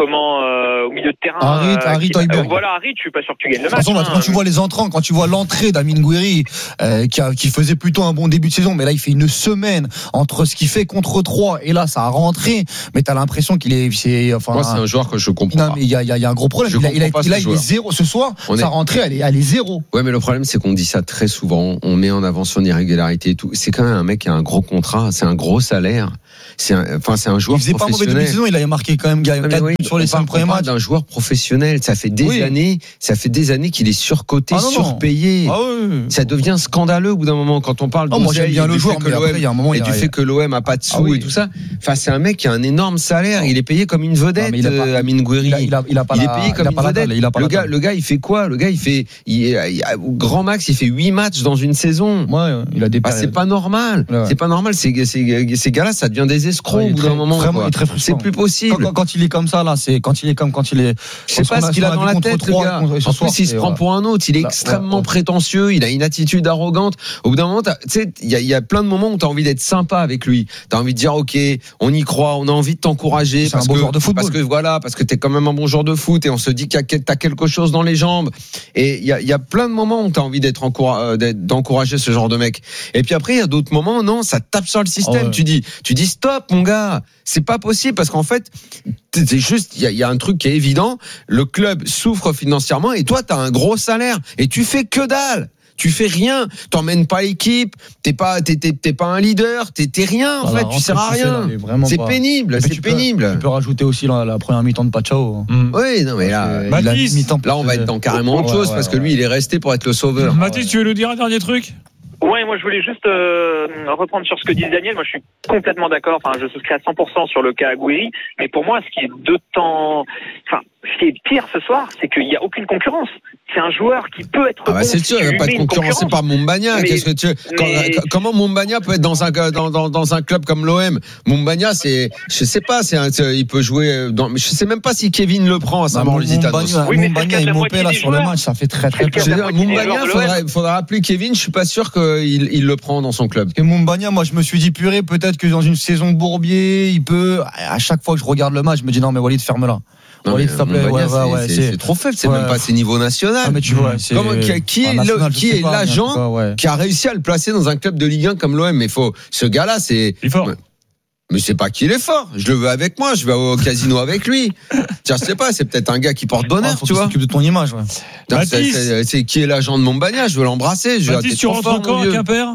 Speaker 11: comment euh, au milieu de terrain.
Speaker 3: Harit,
Speaker 11: euh,
Speaker 3: Harit,
Speaker 11: qui-
Speaker 3: Højbjerg.
Speaker 11: euh, Voilà, Harit, je suis pas sûr que tu gagnes le
Speaker 3: De toute
Speaker 11: match.
Speaker 3: façon,
Speaker 11: hein.
Speaker 3: quand tu vois les entrants, quand tu vois l'entrée d'Amine Gouiri, euh, qui, a- qui faisait plutôt un bon début de saison, mais là il fait une semaine entre ce qu'il fait contre trois et là ça a rentré, mais t'as l'impression qu'il est, c'est, enfin.
Speaker 2: Moi, c'est un joueur que je comprends
Speaker 3: Non
Speaker 2: pas.
Speaker 3: mais il y a, il y a- il y a un gros problème.
Speaker 2: Je
Speaker 3: Il a, il a,
Speaker 2: comprends pas
Speaker 3: il a,
Speaker 2: ce
Speaker 3: il est
Speaker 2: joueur.
Speaker 3: zéro ce soir.
Speaker 2: On
Speaker 3: Sa
Speaker 2: est-
Speaker 3: rentrée, elle est, elle est zéro.
Speaker 2: Ouais, mais le problème, c'est qu'on dit ça très souvent. On met en avant son irrégularité et tout. C'est quand même un mec qui a un gros contrat, c'est un gros salaire. C'est un, enfin, c'est un joueur
Speaker 3: Il faisait pas un mauvais début de
Speaker 2: professionnel.
Speaker 3: saison. Il avait marqué quand même
Speaker 2: Non, mais
Speaker 3: quatre
Speaker 2: oui,
Speaker 3: buts sur les
Speaker 2: on
Speaker 3: cinq
Speaker 2: parle-
Speaker 3: premiers
Speaker 2: on parle
Speaker 3: matchs.
Speaker 2: d'un joueur professionnel. Ça fait des
Speaker 3: Oui.
Speaker 2: années, ça fait des années qu'il est surcoté,
Speaker 3: Ah non, non.
Speaker 2: surpayé.
Speaker 3: Ah oui.
Speaker 2: Ça devient scandaleux au bout d'un moment quand on parle
Speaker 3: Oh, moi j'aime
Speaker 2: d'oseille
Speaker 3: bien
Speaker 2: et
Speaker 3: le
Speaker 2: du
Speaker 3: joueur,
Speaker 2: fait
Speaker 3: mais
Speaker 2: que
Speaker 3: après
Speaker 2: l'O M
Speaker 3: il y a un moment
Speaker 2: et
Speaker 3: il y
Speaker 2: du
Speaker 3: a-
Speaker 2: fait que l'O M a pas de sous
Speaker 3: Ah oui.
Speaker 2: et tout ça. Enfin, c'est un mec qui a un énorme salaire. Il est payé comme une vedette,
Speaker 3: Non, mais il a pas-
Speaker 2: euh, Amine Gouiri.
Speaker 3: il a- il a- il a pas
Speaker 2: Il
Speaker 3: la-
Speaker 2: est payé
Speaker 3: il
Speaker 2: comme
Speaker 3: a
Speaker 2: une
Speaker 3: pas la
Speaker 2: vedette.
Speaker 3: dalle, il a pas
Speaker 2: le
Speaker 3: la
Speaker 2: gars,
Speaker 3: dalle.
Speaker 2: le gars, il fait quoi? Le gars, il fait, il, il- au grand max, il fait huit matchs dans une saison.
Speaker 3: Ouais, il a des
Speaker 2: Bah,
Speaker 3: périodes.
Speaker 2: c'est pas normal.
Speaker 3: Ouais.
Speaker 2: C'est pas normal. Ces, ces, ces gars-là, ça devient des escrocs
Speaker 3: Ouais, il est
Speaker 2: au bout
Speaker 3: très-
Speaker 2: d'un moment.
Speaker 3: vraiment,
Speaker 2: quoi.
Speaker 3: il est très frustrant.
Speaker 2: C'est plus possible.
Speaker 3: Quand, quand- quand il est comme ça là, c'est quand il est comme quand il est.
Speaker 2: Je sais pas ce qu'il a dans la tête, le gars. En plus, il se prend pour un autre. Il est
Speaker 3: Là,
Speaker 2: extrêmement
Speaker 3: ouais, ouais.
Speaker 2: prétentieux. Il a une attitude arrogante. Au bout d'un moment, t'as- tu sais, il y a, il y a plein de moments où t'as envie d'être sympa avec lui. T'as envie de dire, OK, on y croit, on a envie de t'encourager.
Speaker 3: C'est
Speaker 2: Parce
Speaker 3: un bon
Speaker 2: que,
Speaker 3: joueur de football.
Speaker 2: parce que voilà, parce que t'es quand même un bon joueur de foot et on se dit qu'il y a, quel- t'as quelque chose dans les jambes. Et il y a, il y a plein de moments où t'as envie d'être encoura- euh, d'être- d'encourager ce genre de mec. Et puis après, il y a d'autres moments, non, ça tape sur le système.
Speaker 3: Ah ouais.
Speaker 2: Tu dis, tu dis stop, mon gars. C'est pas possible parce qu'en fait, c'est juste, il y a, il y a un truc qui est évident. Le club souffre financièrement et toi, t'as un gros salaire et tu fais que dalle. Tu fais rien, t'emmènes pas l'équipe, t'es pas, t'es, t'es, t'es pas un leader, t'es, t'es rien en
Speaker 3: Voilà,
Speaker 2: fait, tu
Speaker 3: rentre
Speaker 2: sers à
Speaker 3: ce que tu fais, là,
Speaker 2: rien.
Speaker 3: mais vraiment
Speaker 2: C'est
Speaker 3: pas.
Speaker 2: pénible,
Speaker 3: Et puis
Speaker 2: c'est
Speaker 3: tu peux-
Speaker 2: pénible.
Speaker 3: Tu peux rajouter aussi la, la première mi-temps de Pachao.
Speaker 1: Mm.
Speaker 2: Oui, non mais là,
Speaker 3: Euh,
Speaker 1: Mathis,
Speaker 3: il a mis mi-temps
Speaker 2: là on va être dans carrément autre
Speaker 3: Ouais,
Speaker 2: chose
Speaker 3: ouais,
Speaker 2: parce que
Speaker 3: ouais.
Speaker 2: lui il est resté pour être le sauveur.
Speaker 1: Mathis, tu veux nous dire un dernier truc?
Speaker 11: Ouais, moi je voulais juste euh, reprendre sur ce que dit Daniel. Moi je suis complètement d'accord. Enfin, je souscris à cent pour cent sur le cas Gouiri. Mais pour moi, ce qui est d'autant, enfin, ce qui est pire ce soir, c'est qu'il n'y a aucune concurrence. C'est un joueur qui peut être.
Speaker 2: Ah bah
Speaker 11: bon
Speaker 2: c'est
Speaker 11: si
Speaker 2: sûr,
Speaker 11: tu
Speaker 2: il va
Speaker 11: lui
Speaker 2: pas
Speaker 11: mets
Speaker 2: être
Speaker 11: une
Speaker 2: concurrencé
Speaker 11: concurrence.
Speaker 2: par Mumbagna.
Speaker 11: Mais-
Speaker 2: Qu'est-ce que tu, quand-
Speaker 11: mais-
Speaker 2: comment Mumbagna peut être dans un dans dans, dans un club comme l'O M? Mumbagna, c'est, je sais pas, c'est, un, c'est- il peut jouer. Dans, je sais même pas si Kevin le prend à Saint-Maur-les-Gitanos.
Speaker 11: Oui, mais c'est le
Speaker 3: Montbagna
Speaker 11: cas de
Speaker 3: et
Speaker 11: la
Speaker 3: Mopé là
Speaker 11: moitié
Speaker 3: sur
Speaker 11: des
Speaker 3: le
Speaker 11: joueurs.
Speaker 3: match, ça fait très très
Speaker 11: C'est le
Speaker 3: peur.
Speaker 11: cas
Speaker 2: Je
Speaker 11: de
Speaker 2: veux
Speaker 11: la
Speaker 2: dire,
Speaker 11: moitié des
Speaker 2: Mumbagna,
Speaker 11: joueurs de l'O M.
Speaker 2: faudra, faudra appeler Kevin. Je suis pas sûr qu'il il le prend dans son club.
Speaker 3: Parce que Mumbagna, moi je me suis dit purée, peut-être que dans une saison Bourbier, il peut. À chaque fois que je regarde le match, je me dis non mais Walid ferme-la.
Speaker 2: Non,
Speaker 3: Walid,
Speaker 2: mais
Speaker 3: s'il te plaît,
Speaker 2: Mumbagna,
Speaker 3: ouais, ouais,
Speaker 2: c'est,
Speaker 3: ouais,
Speaker 2: c'est,
Speaker 3: c'est-
Speaker 2: c'est trop faible. C'est
Speaker 3: Ouais.
Speaker 2: même pas ses niveaux national.
Speaker 3: Ah, mais tu vois, c'est.
Speaker 2: Comment- qui, qui est,
Speaker 3: en
Speaker 2: le-
Speaker 3: national, je
Speaker 2: qui
Speaker 3: sais
Speaker 2: est
Speaker 3: pas, mais en
Speaker 2: l'agent
Speaker 3: tout cas, ouais.
Speaker 2: qui a réussi à le placer dans un club de Ligue un comme l'O M? Mais faut, ce gars-là, c'est.
Speaker 1: Il est fort.
Speaker 2: Mais c'est pas qu'il est fort. Je le veux avec moi. Je vais au casino avec lui. Tiens, je sais pas. C'est peut-être un gars qui porte bonheur,
Speaker 3: Ah, faut
Speaker 2: tu
Speaker 3: qu'il
Speaker 2: vois.
Speaker 3: s'occupe de ton image, ouais.
Speaker 2: Non, c'est,
Speaker 1: Mathis.
Speaker 2: c'est, c'est qui est l'agent de Mumbagna? Je veux l'embrasser. Je veux
Speaker 1: Mathis,
Speaker 2: t'es
Speaker 1: tu
Speaker 2: trop
Speaker 1: rentres
Speaker 2: fort,
Speaker 1: quand
Speaker 2: mon
Speaker 1: à
Speaker 2: vieux.
Speaker 1: Quimper?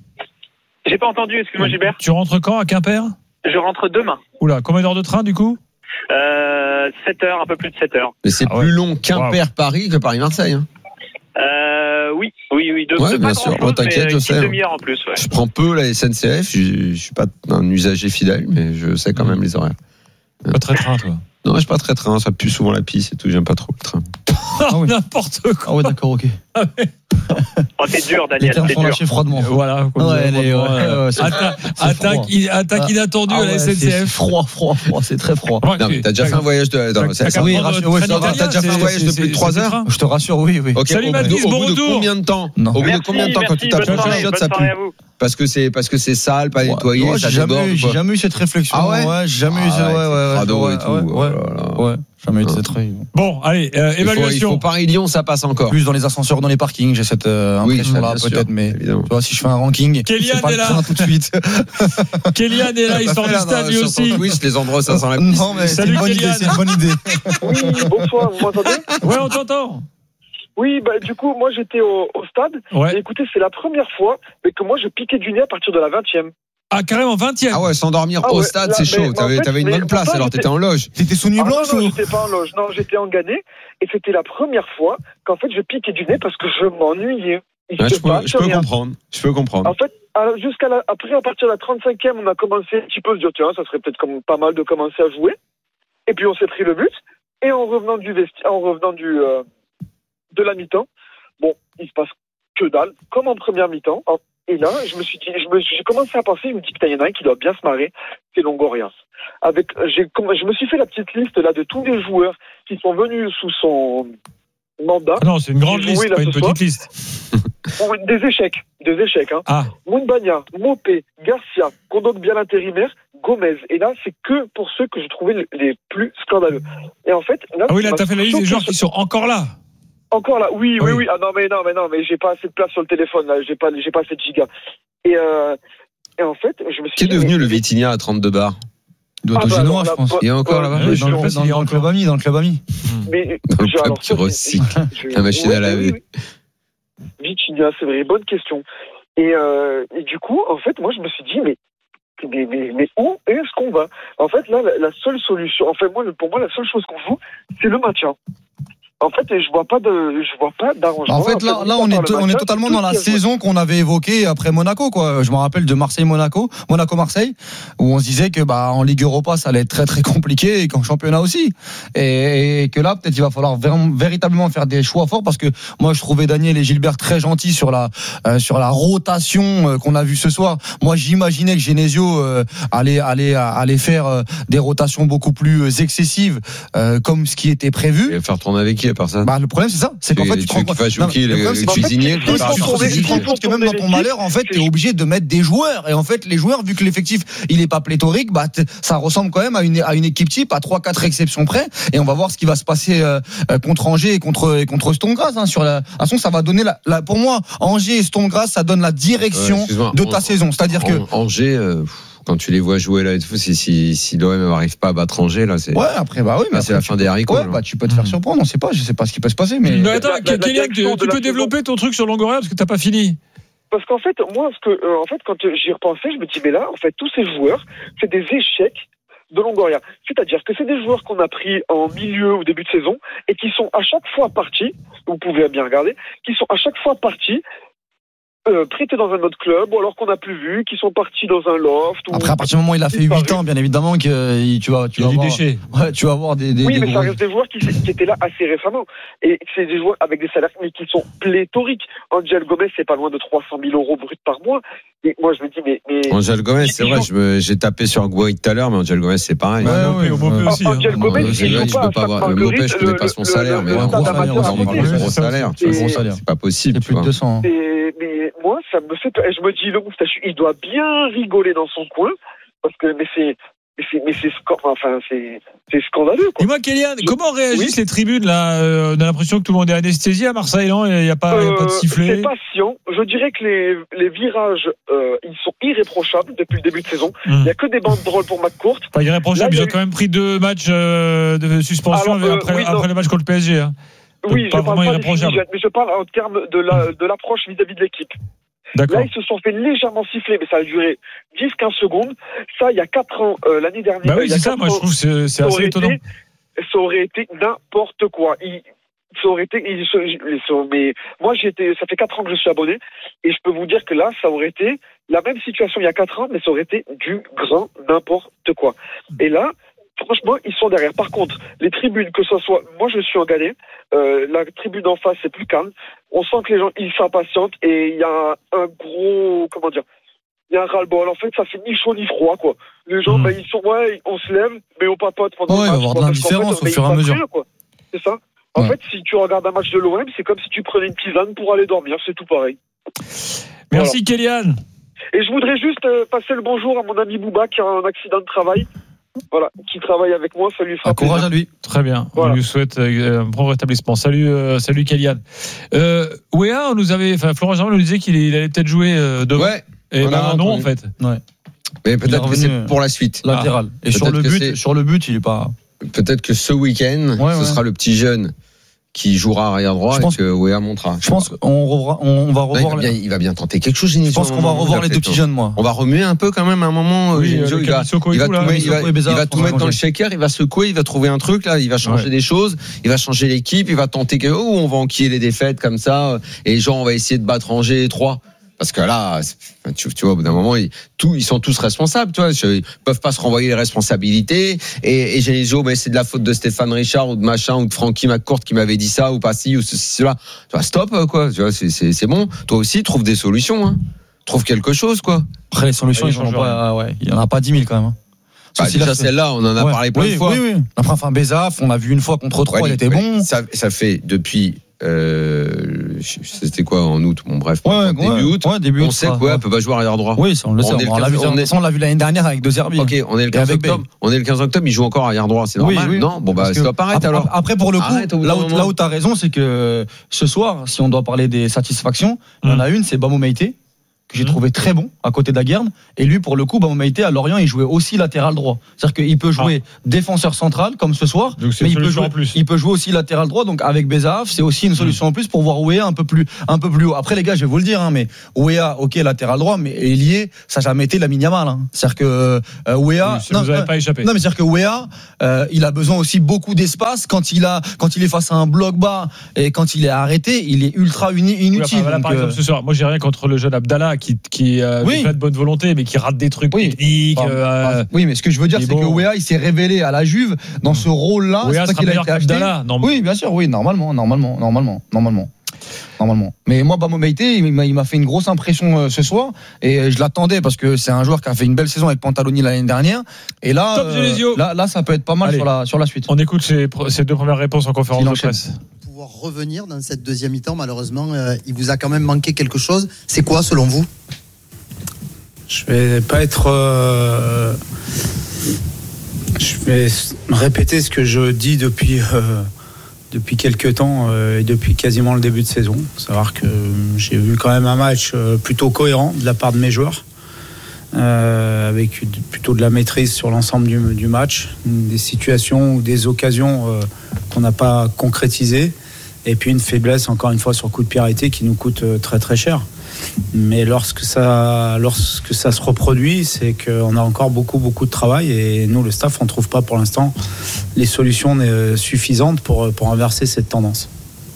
Speaker 11: J'ai pas entendu. Excuse-moi, Gilbert.
Speaker 1: Tu rentres quand à Quimper?
Speaker 11: Je rentre demain.
Speaker 1: Oula, combien d'heures de train du coup?
Speaker 11: Euh, sept heures, un peu plus de sept heures.
Speaker 2: Mais c'est
Speaker 1: Ah ouais.
Speaker 2: plus long Quimper-Paris que Paris-Marseille. Hein.
Speaker 11: Euh, oui, oui, oui. De,
Speaker 2: Ouais,
Speaker 11: de
Speaker 2: bien
Speaker 11: pas
Speaker 2: sûr.
Speaker 11: grand-chose,
Speaker 2: Oh, t'inquiète,
Speaker 11: mais
Speaker 2: je
Speaker 11: une
Speaker 2: sais,
Speaker 11: petite
Speaker 2: hein.
Speaker 11: demi-heure en plus. Ouais.
Speaker 2: Je prends peu la S N C F. Je, je suis pas un usager fidèle, mais je sais quand même les horaires.
Speaker 1: Pas très train, toi.
Speaker 2: Non, je suis pas très train. Ça pue souvent la pisse et tout. J'aime pas trop le train.
Speaker 3: Ah oui.
Speaker 1: N'importe quoi.
Speaker 3: Ah ouais, d'accord, ok.
Speaker 11: Oh, t'es dur,
Speaker 3: Les
Speaker 11: Daniel.
Speaker 3: termes
Speaker 11: T'es
Speaker 3: sont
Speaker 11: dur.
Speaker 3: lâchés froidement.
Speaker 1: Voilà.
Speaker 3: Ouais, les- ouais, ouais, c'est-
Speaker 1: Atta-
Speaker 3: c'est
Speaker 1: Attaque,
Speaker 3: froid.
Speaker 1: in- attaque
Speaker 3: Ah.
Speaker 1: inattendue
Speaker 3: Ah
Speaker 1: à la
Speaker 3: ouais, c'est- c'est
Speaker 1: S N C F.
Speaker 3: froid, froid, froid, c'est très froid.
Speaker 1: Ouais,
Speaker 2: Non, mais t'as déjà fait un voyage de. non,
Speaker 1: T'as-
Speaker 2: ça-
Speaker 1: t'as
Speaker 2: ça-
Speaker 1: qu'à
Speaker 3: oui,
Speaker 1: prendre
Speaker 3: rassure-
Speaker 1: le
Speaker 3: ouais,
Speaker 1: train
Speaker 3: ça va,
Speaker 1: italien,
Speaker 2: t'as déjà fait un
Speaker 1: c'est-
Speaker 2: voyage de
Speaker 1: c'est-
Speaker 2: plus de trois
Speaker 1: c'est- c'est
Speaker 2: heures
Speaker 1: train.
Speaker 3: Je te rassure, oui, oui.
Speaker 2: Ok,
Speaker 1: Salut
Speaker 2: au bout
Speaker 1: Mathis,
Speaker 2: de- au
Speaker 1: bon
Speaker 2: bout de
Speaker 1: retour.
Speaker 2: combien de temps?
Speaker 3: Non.
Speaker 2: Au bout de
Speaker 11: Merci,
Speaker 2: combien de temps quand
Speaker 11: merci,
Speaker 2: tu tapes
Speaker 11: bonne
Speaker 2: un
Speaker 11: soirée,
Speaker 2: chiotte,
Speaker 11: bonne
Speaker 2: ça
Speaker 11: soirée
Speaker 2: pue?
Speaker 11: à vous.
Speaker 2: Parce que c'est parce que c'est sale, pas nettoyé,
Speaker 3: Ouais,
Speaker 2: ça
Speaker 3: j'ai
Speaker 2: déborde.
Speaker 3: jamais,
Speaker 2: ou
Speaker 3: j'ai
Speaker 2: quoi.
Speaker 3: jamais eu cette réflexion.
Speaker 2: Ah ouais
Speaker 3: ouais, j'ai jamais eu
Speaker 2: Ah
Speaker 3: cette. Ouais,
Speaker 2: ouais,
Speaker 3: ouais, ouais.
Speaker 2: crado
Speaker 3: ouais,
Speaker 2: et tout,
Speaker 3: ouais,
Speaker 2: oh
Speaker 3: ouais.
Speaker 2: là là.
Speaker 3: Ouais, jamais eu de
Speaker 2: Ah.
Speaker 3: cette règle.
Speaker 1: Bon, allez, euh,
Speaker 2: Il faut, il
Speaker 1: évaluation.
Speaker 2: faut Paris-Lyon, ça passe encore.
Speaker 3: Plus dans les ascenseurs, dans les parkings, j'ai cette euh,
Speaker 2: Oui, ça,
Speaker 3: impression-là,
Speaker 2: bien sûr,
Speaker 3: peut-être, mais.
Speaker 2: évidemment.
Speaker 3: Tu vois, si je fais un ranking,
Speaker 1: Kylian
Speaker 3: c'est pas
Speaker 1: est
Speaker 3: le
Speaker 1: là.
Speaker 3: train tout de suite.
Speaker 1: Kylian est là, il sort du stade lui
Speaker 2: Sur
Speaker 1: aussi.
Speaker 2: ton Twitch, les endroits où ça sent la pisse.
Speaker 3: Non, mais c'est
Speaker 1: Salut,
Speaker 3: une bonne idée,
Speaker 1: Kylian.
Speaker 3: c'est une bonne idée.
Speaker 12: Oui, bonsoir, vous m'entendez?
Speaker 1: Ouais, on t'entend.
Speaker 12: Oui, bah, du coup, moi j'étais au, au stade.
Speaker 1: Ouais.
Speaker 12: Et écoutez, c'est la première fois mais que moi je piquais du nez à partir de la vingtième.
Speaker 1: Ah, carrément, vingtième.
Speaker 2: Ah ouais, s'endormir
Speaker 12: Ah
Speaker 2: au
Speaker 12: ouais,
Speaker 2: stade,
Speaker 12: là,
Speaker 2: c'est
Speaker 12: mais-
Speaker 2: chaud.
Speaker 12: mais en
Speaker 2: T'avais,
Speaker 12: fait,
Speaker 2: t'avais une
Speaker 12: mais
Speaker 2: bonne place,
Speaker 12: pourtant,
Speaker 2: alors
Speaker 12: j'étais-
Speaker 2: t'étais en loge.
Speaker 3: T'étais sous nuit
Speaker 12: Ah
Speaker 3: blanche
Speaker 12: non, non,
Speaker 3: ou
Speaker 12: j'étais pas en loge. Non, j'étais en Ganet. Et c'était la première fois qu'en fait je piquais du nez parce que je m'ennuyais. Il
Speaker 2: Ouais,
Speaker 12: se
Speaker 2: je peux,
Speaker 12: passe
Speaker 2: je peux
Speaker 12: rien.
Speaker 2: comprendre. Je peux comprendre.
Speaker 12: En fait, alors, jusqu'à la, après, à partir de la trente-cinquième, on a commencé un petit peu à se dire, tiens, ça serait peut-être comme pas mal de commencer à jouer. Et puis, on s'est pris le but. Et en revenant du vesti- en revenant du, euh, de la mi-temps, bon, il se passe que dalle, comme en première mi-temps. Et là, je me suis dit, je me, j'ai commencé à penser, je me dis, putain, il y en a un qui doit bien se marrer, c'est Longoria. Avec, j'ai, je me suis fait la petite liste, là, de tous les joueurs qui sont venus sous son mandat.
Speaker 1: Ah non, c'est une grande
Speaker 12: J'ai
Speaker 1: liste,
Speaker 12: joué, là,
Speaker 1: pas une
Speaker 12: ce
Speaker 1: petite
Speaker 12: soir.
Speaker 1: liste.
Speaker 12: Pour des échecs, des échecs, hein.
Speaker 1: Ah,
Speaker 12: Mumbagna, Mopé, Garcia, Kondogbia l'intérimaire, Gomez. Et là, c'est que pour ceux que je trouvais les plus scandaleux. Et en fait, là,
Speaker 1: ah oui, là, t'as fait la liste des joueurs qui sont encore là.
Speaker 12: Encore là, oui, oui,
Speaker 1: oui,
Speaker 12: oui. Ah non, mais non, mais non, mais j'ai pas assez de place sur le téléphone, là. J'ai pas, j'ai pas assez de gigas. Et, euh, et en fait, je me suis
Speaker 2: Qui est
Speaker 12: dit,
Speaker 2: devenu
Speaker 12: mais,
Speaker 2: le Vitinha à trente-deux bars?
Speaker 3: Il doit être
Speaker 12: Ah
Speaker 3: au
Speaker 12: bah
Speaker 3: Génois,
Speaker 12: alors,
Speaker 3: je
Speaker 12: là,
Speaker 3: pense.
Speaker 12: pas-
Speaker 2: Il est encore
Speaker 12: euh,
Speaker 2: là-bas?
Speaker 3: Ouais, dans,
Speaker 1: je
Speaker 3: le,
Speaker 1: sais pas
Speaker 3: dans,
Speaker 1: s'il y a
Speaker 3: dans le club
Speaker 1: encore.
Speaker 3: ami, dans le club ami.
Speaker 12: mais,
Speaker 2: Dans le
Speaker 12: je-
Speaker 2: club
Speaker 12: alors,
Speaker 2: qui
Speaker 12: ça, c'est-
Speaker 2: recycle
Speaker 12: je-
Speaker 2: la machine
Speaker 12: ouais,
Speaker 2: à laver.
Speaker 12: oui, oui. Vitinha, c'est vrai, bonne question. Et, euh, et du coup, en fait, moi, je me suis dit, mais, mais, mais, mais où est-ce qu'on va? En fait, là, la, la seule solution, en fait, moi, pour moi, la seule chose qu'on joue, c'est le maintien. En fait, je vois pas de, je vois pas d'arrangement.
Speaker 3: En fait, là, là, on est, on est totalement dans la saison qu'on avait évoquée après Monaco, quoi. Je me rappelle de Marseille-Monaco, Monaco-Marseille, où on se disait que, bah, en Ligue Europa, ça allait être très, très compliqué et qu'en championnat aussi. Et, et que là, peut-être, il va falloir ver- véritablement faire des choix forts parce que moi, je trouvais Daniel et Gilbert très gentils sur la, euh, sur la rotation euh, qu'on a vue ce soir. Moi, j'imaginais que Genesio euh, allait, allait, allait faire euh, des rotations beaucoup plus excessives, euh, comme ce qui était prévu.
Speaker 2: Il va faire tourner avec qui à part ça?
Speaker 3: Bah, le problème, c'est ça. C'est qu'en fait, tu te rends compte.
Speaker 2: Tu fais qui,
Speaker 3: Non,
Speaker 2: le
Speaker 3: problème, c'est
Speaker 2: le
Speaker 3: qu'en fait,
Speaker 2: cuisinier, le
Speaker 3: tu te rends
Speaker 2: président,
Speaker 3: compte- tu te rends compte que même dans ton malheur, en fait, t'es obligé de mettre des joueurs. Et en fait, les joueurs, vu que l'effectif, il est pas pléthorique, bah, t- ça ressemble quand même à une, à une équipe type, à trois, quatre exceptions près. Et on va voir ce qui va se passer, euh, euh, contre Angers et contre, et contre Sturm Graz, hein, sur la, de toute façon, ça va donner la, la, pour moi, Angers et Sturm Graz, ça donne la direction
Speaker 2: Ouais, excuse-moi,
Speaker 3: de
Speaker 2: on-
Speaker 3: ta saison. C'est-à-dire que,
Speaker 2: An- Angers, euh, pff, quand tu les vois jouer là et tout, si, si, si l'O M n'arrive pas à battre Angers, là, c'est,
Speaker 3: ouais, après, bah oui, mais
Speaker 2: là, c'est
Speaker 3: après,
Speaker 2: la
Speaker 3: tu
Speaker 2: fin
Speaker 3: peux-
Speaker 2: des haricots.
Speaker 3: ouais,
Speaker 2: là.
Speaker 3: bah, tu peux te faire surprendre, on sait pas, je sais pas ce qui peut se passer, mais.
Speaker 1: Mais attends,
Speaker 12: la- la- la
Speaker 1: Kylian, tu,
Speaker 12: direction
Speaker 1: tu
Speaker 12: de
Speaker 1: peux
Speaker 12: la
Speaker 1: développer ton truc sur Longoria parce que t'as pas fini.
Speaker 12: Parce qu'en fait, moi, ce que, euh, en fait, quand j'y repensais, je me dis, mais là, en fait, tous ces joueurs, c'est des échecs de Longoria. C'est-à-dire que c'est des joueurs qu'on a pris en milieu ou début de saison et qui sont à chaque fois partis, vous pouvez bien regarder, qui sont à chaque fois partis, euh, prêtés dans un autre club, ou alors qu'on n'a plus vu, qui sont partis dans un loft. Ou...
Speaker 3: Après, à partir du moment où il a fait huit ans, bien évidemment, que euh, tu vas, tu
Speaker 1: Il y a
Speaker 3: vas
Speaker 1: du
Speaker 3: avoir,
Speaker 1: déchet.
Speaker 3: ouais, tu vas avoir des, des,
Speaker 12: Oui,
Speaker 3: des
Speaker 12: mais ça
Speaker 3: gros-
Speaker 12: reste des joueurs qui, qui étaient là assez récemment. Et c'est des joueurs avec des salaires mais qui sont pléthoriques. Angel Gomez, c'est pas loin de trois cent mille euros bruts par mois. Et moi, je me dis, mais. mais...
Speaker 2: Angel Gomez, c'est vrai, je me, j'ai tapé sur Guaï tout à l'heure, mais Angel Gomez, c'est pareil.
Speaker 3: Ouais, ouais,
Speaker 1: Au Mopé
Speaker 3: ouais.
Speaker 1: aussi. hein.
Speaker 12: Angel
Speaker 2: Bon,
Speaker 12: Gomez,
Speaker 2: c'est
Speaker 12: il
Speaker 2: vrai,
Speaker 12: joue
Speaker 2: je
Speaker 12: pas
Speaker 2: peux
Speaker 12: à
Speaker 2: pas avoir, le
Speaker 12: Sainte-Marguerite,
Speaker 2: Mopé, je connais
Speaker 12: le-
Speaker 2: pas son
Speaker 12: le-
Speaker 2: salaire,
Speaker 12: le-
Speaker 2: mais
Speaker 12: le
Speaker 2: un gros
Speaker 12: stade
Speaker 2: salaire,
Speaker 12: amateur
Speaker 2: on
Speaker 12: à
Speaker 2: parle
Speaker 12: côté.
Speaker 2: de gros salaire, tu vois.
Speaker 3: Gros salaire.
Speaker 2: C'est pas possible,
Speaker 3: C'est
Speaker 2: tu
Speaker 3: plus de
Speaker 2: vois.
Speaker 3: deux cents.
Speaker 12: Et, mais moi, ça me fait peur. Et je me dis, le moustachu, il doit bien rigoler dans son coin, parce que, mais c'est, mais c'est, mais c'est, sco- enfin, c'est, c'est scandaleux, quoi.
Speaker 1: Dis-moi, Kylian,
Speaker 12: Je-
Speaker 1: comment réagissent
Speaker 12: Oui.
Speaker 1: les tribunes là euh, On a l'impression que tout le monde est anesthésié à Marseille, non Il n'y a pas, il y a pas de
Speaker 12: Euh,
Speaker 1: sifflet.
Speaker 12: c'est patient. Je dirais que les, les virages, euh, ils sont irréprochables depuis le début de saison. Il
Speaker 1: Hum.
Speaker 12: n'y a que des bandes drôles pour McCourt.
Speaker 1: Pas irréprochable,
Speaker 12: Là, il y
Speaker 1: ils
Speaker 12: a
Speaker 1: ont
Speaker 12: eu-
Speaker 1: quand même pris deux matchs euh, de suspension
Speaker 12: Alors, euh,
Speaker 1: après,
Speaker 12: oui, non.
Speaker 1: après le match contre le P S G. Hein.
Speaker 12: Oui,
Speaker 1: pas
Speaker 12: je parle
Speaker 1: vraiment
Speaker 12: pas des
Speaker 1: irréprochable.
Speaker 12: fumigènes, mais je parle en termes de la, de l'approche vis-à-vis de l'équipe.
Speaker 1: D'accord.
Speaker 12: Là, ils se sont fait légèrement siffler, mais ça a duré dix à quinze secondes. Ça, il y a quatre ans, euh, l'année dernière.
Speaker 1: Bah
Speaker 12: euh,
Speaker 1: oui,
Speaker 12: il y a
Speaker 1: c'est ça,
Speaker 12: quatre
Speaker 1: moi je
Speaker 12: ans,
Speaker 1: trouve que c'est, c'est
Speaker 12: ça
Speaker 1: assez
Speaker 12: aurait
Speaker 1: étonnant.
Speaker 12: été, ça aurait été n'importe quoi. Il, ça aurait été, ils se- ils se- mais moi, j'ai été, ça fait quatre ans que je suis abonné, et je peux vous dire que là, ça aurait été la même situation il y a quatre ans, mais ça aurait été du grand n'importe quoi. Et là, franchement, ils sont derrière. Par contre, les tribunes, que ce soit, moi, je suis en Galais, euh, la tribune en face, c'est plus calme. On sent que les gens, ils s'impatientent, et il y a un, un gros, comment dire, il y a un ras-le-bol. En fait, ça fait ni chaud ni froid, quoi. Les gens,
Speaker 1: Mmh.
Speaker 12: ben, ils sont, ouais, on se lève, mais on papote pendant
Speaker 3: Ouais,
Speaker 12: le
Speaker 3: il va y
Speaker 12: match,
Speaker 3: avoir
Speaker 12: quoi,
Speaker 3: de
Speaker 12: parce qu'en
Speaker 3: l'indifférence
Speaker 12: fait,
Speaker 3: au fur et à
Speaker 12: ils
Speaker 3: mesure.
Speaker 12: savent rien, quoi. C'est ça. En
Speaker 3: Ouais.
Speaker 12: fait, si tu regardes un match de l'O M, c'est comme si tu prenais une tisane pour aller dormir, c'est tout pareil.
Speaker 1: Merci Kylian.
Speaker 12: Et je voudrais juste euh, passer le bonjour à mon ami Bouba qui a un accident de travail. Voilà, qui travaille avec moi, ça lui fera
Speaker 3: Un courage
Speaker 12: plaisir.
Speaker 3: à lui.
Speaker 1: Très bien.
Speaker 12: Voilà.
Speaker 1: On lui souhaite euh, un bon rétablissement. Salut, euh, salut Kylian. Euh, Wea, on nous avait, enfin Florent Germain nous disait qu'il il allait peut-être jouer euh, demain.
Speaker 2: Ouais.
Speaker 1: Et
Speaker 2: on
Speaker 1: ben
Speaker 2: a
Speaker 1: non en
Speaker 2: entendu.
Speaker 1: fait.
Speaker 3: Ouais.
Speaker 2: Mais
Speaker 3: Il est
Speaker 2: peut-être que
Speaker 3: revenu,
Speaker 2: c'est
Speaker 3: euh,
Speaker 2: pour la suite.
Speaker 3: Latéral. Et sur
Speaker 2: Peut-être
Speaker 3: le
Speaker 2: que
Speaker 3: but,
Speaker 2: c'est-
Speaker 3: sur le but, il est pas.
Speaker 2: Peut-être que ce week-end,
Speaker 3: Ouais,
Speaker 2: ce
Speaker 3: ouais.
Speaker 2: sera le petit jeune qui jouera arrière droit
Speaker 3: Je
Speaker 2: et
Speaker 3: pense-
Speaker 2: que Wea montera.
Speaker 3: Je pense qu'on revoira- on va
Speaker 2: Là, il,
Speaker 3: revoir.
Speaker 2: va bien,
Speaker 3: les-
Speaker 2: il va bien tenter quelque chose.
Speaker 3: Je pense qu'on va revoir les deux petits jeunes, moi.
Speaker 2: On va remuer un peu quand même à un moment.
Speaker 1: Oui,
Speaker 2: Genesio,
Speaker 1: euh, le
Speaker 2: il va,
Speaker 1: Camisoko et
Speaker 2: il va
Speaker 1: tout,
Speaker 2: tout
Speaker 1: là.
Speaker 2: mettre, il va,
Speaker 3: Camisoko et Bézard,
Speaker 2: il va
Speaker 3: faut
Speaker 2: tout mettre dans le
Speaker 3: changer.
Speaker 2: shaker, il va secouer, il va trouver un truc là, il va changer
Speaker 1: Ouais.
Speaker 2: des choses, il va changer l'équipe, il va tenter que oh, on va enquiller les défaites comme ça et genre on va essayer de battre Angers trois. Parce que là, c'est- tu, tu vois, au bout d'un moment, ils, tout, ils sont tous responsables, tu vois. Ils peuvent pas se renvoyer les responsabilités. Et, et Genesio, mais c'est de la faute de Stéphane Richard ou de machin ou de Francky McCourt qui m'avait dit ça ou pas ci ou ceci, cela. Tu vois, stop, quoi. Tu vois, c'est, c'est, c'est bon. Toi aussi, trouve des solutions, hein. Trouve quelque chose, quoi.
Speaker 3: Après, les solutions,
Speaker 1: Ouais,
Speaker 3: ils
Speaker 1: il
Speaker 3: en ont
Speaker 1: change
Speaker 3: pas. Ouais, il y en a pas dix mille quand même. hein.
Speaker 2: Bah,
Speaker 3: Ceci
Speaker 2: déjà,
Speaker 3: là, c'est-
Speaker 2: celle-là, on en a
Speaker 3: Ouais.
Speaker 2: parlé plein
Speaker 3: oui,
Speaker 2: de fois.
Speaker 3: Oui, oui. Après, enfin, Bézaf, on a vu une fois contre trois,
Speaker 2: Ouais,
Speaker 3: il était
Speaker 2: ouais,
Speaker 3: bon.
Speaker 2: Ça, ça fait depuis euh, c'était quoi en août, bon bref,
Speaker 3: ouais,
Speaker 2: début
Speaker 3: ouais,
Speaker 2: août,
Speaker 3: ouais, début
Speaker 2: on
Speaker 3: août,
Speaker 2: sait
Speaker 3: ça,
Speaker 2: quoi,
Speaker 3: ouais.
Speaker 2: elle peut pas jouer arrière droit.
Speaker 3: Oui, ça, on le sait.
Speaker 2: On est le
Speaker 3: On l'a vu,
Speaker 2: quinze, on est-
Speaker 3: on l'a vu l'année dernière avec De Zerbi.
Speaker 2: Ok, on est le quinze octobre. On est le quinze octobre, il joue encore arrière droit, c'est normal.
Speaker 3: Oui, oui.
Speaker 2: Non, bon bah
Speaker 3: Parce
Speaker 2: ça
Speaker 3: que
Speaker 2: doit paraître
Speaker 3: après,
Speaker 2: alors.
Speaker 3: Après pour le coup,
Speaker 2: Arrête, au bout
Speaker 3: là
Speaker 2: d'un
Speaker 3: où,
Speaker 2: moment.
Speaker 3: là où t'as raison, c'est que ce soir, si on doit parler des satisfactions, il y en a une, c'est Bamou Meïté, que j'ai
Speaker 1: Mmh.
Speaker 3: trouvé très bon à côté d'Aguerd. Et lui, pour le coup, Bamou Meïté à Lorient, il jouait aussi latéral droit. C'est-à-dire qu'il peut jouer défenseur central comme ce soir,
Speaker 1: Donc c'est
Speaker 3: mais
Speaker 1: une
Speaker 3: il peut
Speaker 1: solution
Speaker 3: jouer
Speaker 1: en plus.
Speaker 3: il peut jouer aussi latéral droit. Donc avec Bezaaf, c'est aussi une solution en plus pour voir Ouéa un peu plus un peu plus haut. Après les gars, je vais vous le dire, hein, mais Ouéa, ok, latéral droit, mais ailier, ça n'a jamais été la Yamal. Hein. C'est-à-dire que euh, Ouéa,
Speaker 1: Oui, ça vous avez pas échappé.
Speaker 3: non, mais c'est-à-dire que Ouéa, euh, il a besoin aussi beaucoup d'espace quand il a, quand il est face à un bloc bas et quand il est arrêté, il est ultra uni-
Speaker 1: Oui,
Speaker 3: inutile.
Speaker 1: enfin, voilà,
Speaker 3: Donc,
Speaker 1: par
Speaker 3: euh,
Speaker 1: exemple, ce soir, moi j'ai rien contre le jeune Abdallah qui, qui euh,
Speaker 3: Oui.
Speaker 1: fait plein de bonne volonté, mais qui rate des trucs
Speaker 3: Oui.
Speaker 1: techniques.
Speaker 3: Enfin,
Speaker 1: euh,
Speaker 3: enfin, oui, mais ce que je veux dire,
Speaker 1: mais
Speaker 3: c'est
Speaker 1: bon.
Speaker 3: que Ouéa, il s'est révélé à la Juve dans ce rôle-là.
Speaker 1: Ouéa
Speaker 3: c'est
Speaker 1: sera
Speaker 3: pas qu'il a
Speaker 1: meilleur
Speaker 3: été acheté.
Speaker 1: qu'Abdallah. Non,
Speaker 3: Oui, bien sûr, oui, normalement, normalement, normalement, normalement. Normalement. Mais moi, Bamou Meïté, il m'a, il m'a fait une grosse impression euh, ce soir. Et euh, je l'attendais parce que c'est un joueur qui a fait une belle saison avec Pantaloni l'année dernière. Et là,
Speaker 1: Top Genesio.
Speaker 3: là, là, ça peut être pas mal
Speaker 1: Allez.
Speaker 3: sur la, sur la suite.
Speaker 1: On écoute ces, ces deux premières réponses en conférence
Speaker 3: Il
Speaker 1: de
Speaker 3: enchaîne.
Speaker 1: presse.
Speaker 13: Pouvoir revenir dans cette deuxième mi-temps, malheureusement, euh, il vous a quand même manqué quelque chose. C'est quoi, selon vous?
Speaker 4: Je vais pas être. euh, je vais répéter ce que je dis depuis euh, depuis quelques temps euh, et depuis quasiment le début de saison. Savoir que j'ai vu quand même un match euh, plutôt cohérent de la part de mes joueurs, euh, avec une- plutôt de la maîtrise sur l'ensemble du, du match, des situations ou des occasions euh, qu'on n'a pas concrétisées, et puis une faiblesse encore une fois sur coup de pied arrêté qui nous coûte euh, très très cher. Mais lorsque ça, lorsque ça se reproduit, c'est qu'on a encore beaucoup, beaucoup de travail et nous, le staff, on ne trouve pas pour l'instant les solutions euh, suffisantes pour, pour inverser cette tendance.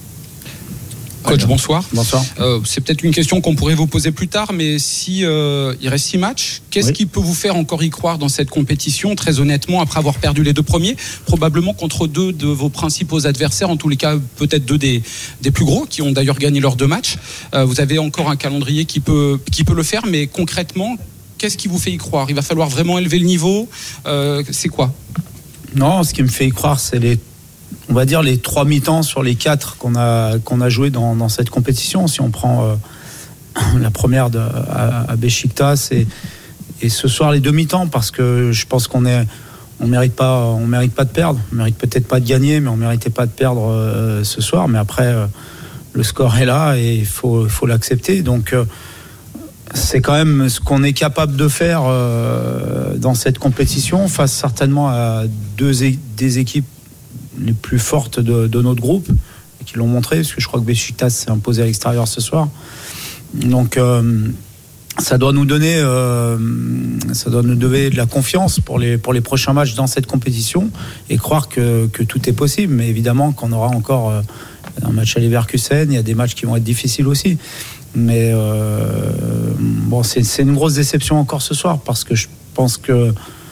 Speaker 14: Coach, bonsoir.
Speaker 4: Bonsoir.
Speaker 14: Euh, c'est peut-être une question qu'on pourrait vous poser plus tard, mais si euh, il reste six matchs, qu'est-ce
Speaker 4: Oui.
Speaker 14: qui peut vous faire encore y croire dans cette compétition, très honnêtement, après avoir perdu les deux premiers, probablement contre deux de vos principaux adversaires, en tous les cas peut-être deux des, des plus gros, qui ont d'ailleurs gagné leurs deux matchs. Euh, vous avez encore un calendrier qui peut, qui peut le faire, mais concrètement, qu'est-ce qui vous fait y croire? Il va falloir vraiment élever le niveau. Euh, c'est quoi?
Speaker 4: Non, ce qui me fait y croire, c'est les, on va dire les trois mi-temps sur les quatre qu'on a qu'on a joué dans, dans cette compétition. Si on prend euh, la première de, à, à Beşiktaş et, et ce soir les deux mi-temps, parce que je pense qu'on est, on mérite pas, on mérite pas de perdre, on mérite peut-être pas de gagner, mais on méritait pas de perdre euh, ce soir. Mais après, euh, le score est là et il faut, il faut l'accepter. Donc euh, c'est quand même ce qu'on est capable de faire euh, dans cette compétition face certainement à deux é- des équipes les plus fortes de, de notre groupe qui l'ont montré, parce que je crois que Beşiktaş s'est imposé à l'extérieur ce soir. Donc euh, ça doit nous donner euh, ça doit nous donner de la confiance pour les, pour les prochains matchs dans cette compétition et croire que, que tout est possible. Mais évidemment qu'on aura encore euh, un match à Leverkusen, il y a des matchs qui vont être difficiles aussi. Mais euh, bon, c'est, c'est une grosse déception encore ce soir, parce que je pense que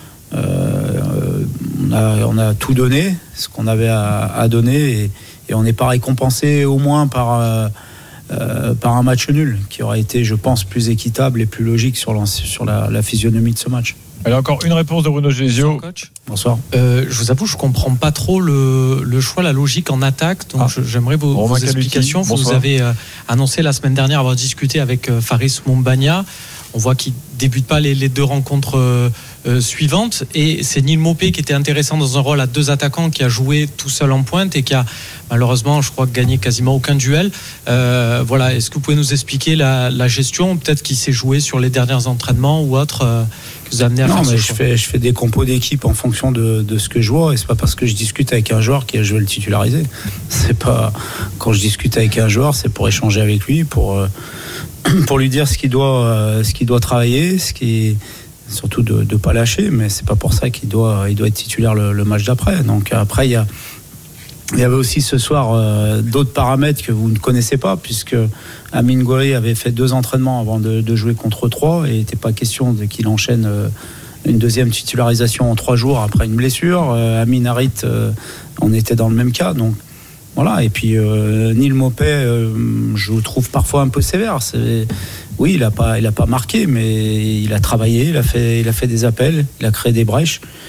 Speaker 4: euh, on, a, on a tout donné, ce qu'on avait à, à donner, et, et on n'est pas récompensé au moins par, euh, euh, par un match nul, qui aurait été, je pense, plus équitable et plus logique sur, sur la, la physionomie de ce match.
Speaker 1: Allez, encore une réponse de Bruno Genesio.
Speaker 15: Coach.
Speaker 4: Bonsoir.
Speaker 15: Euh, je vous avoue, je comprends pas trop le, le choix, la logique en attaque. Donc,
Speaker 1: Ah.
Speaker 15: je- j'aimerais vos,
Speaker 1: Romain
Speaker 15: vos
Speaker 1: Caluti,
Speaker 15: explications. Vous
Speaker 1: bonsoir.
Speaker 15: avez euh, annoncé la semaine dernière avoir discuté avec euh, Faris Mombagna. On voit qu'il débute pas les, les deux rencontres euh, euh, suivantes. Et c'est Neil Maupay qui était intéressant dans un rôle à deux attaquants, qui a joué tout seul en pointe et qui a malheureusement, je crois, gagné quasiment aucun duel. Euh, voilà. Est-ce que vous pouvez nous expliquer la, la gestion, peut-être qui s'est joué sur les derniers entraînements ou autre, euh, que vous a amené à
Speaker 4: Non,
Speaker 15: faire ce
Speaker 4: mais je
Speaker 15: choix?
Speaker 4: fais, je fais des compos d'équipe en fonction de, de ce que je vois, et c'est pas parce que je discute avec un joueur que je vais le titulariser. C'est pas, quand je discute avec un joueur, c'est pour échanger avec lui, pour, euh, pour lui dire ce qu'il doit, euh, ce qu'il doit travailler, ce qui, surtout de ne pas lâcher, mais c'est pas pour ça qu'il doit, il doit être titulaire le, le match d'après. Donc après, il y a, il y avait aussi ce soir euh, d'autres paramètres que vous ne connaissez pas, puisque Amine Gouiri avait fait deux entraînements avant de, de jouer contre trois, et il n'était pas question de, qu'il enchaîne euh, une deuxième titularisation en trois jours après une blessure. Euh, Amine Harit, euh, on était dans le même cas, donc voilà. Et puis euh, Neil Maupay, euh, je le trouve parfois un peu sévère. C'est, oui, il n'a pas, il a pas marqué, mais il a travaillé, il a fait, il a fait des appels, il a créé des brèches.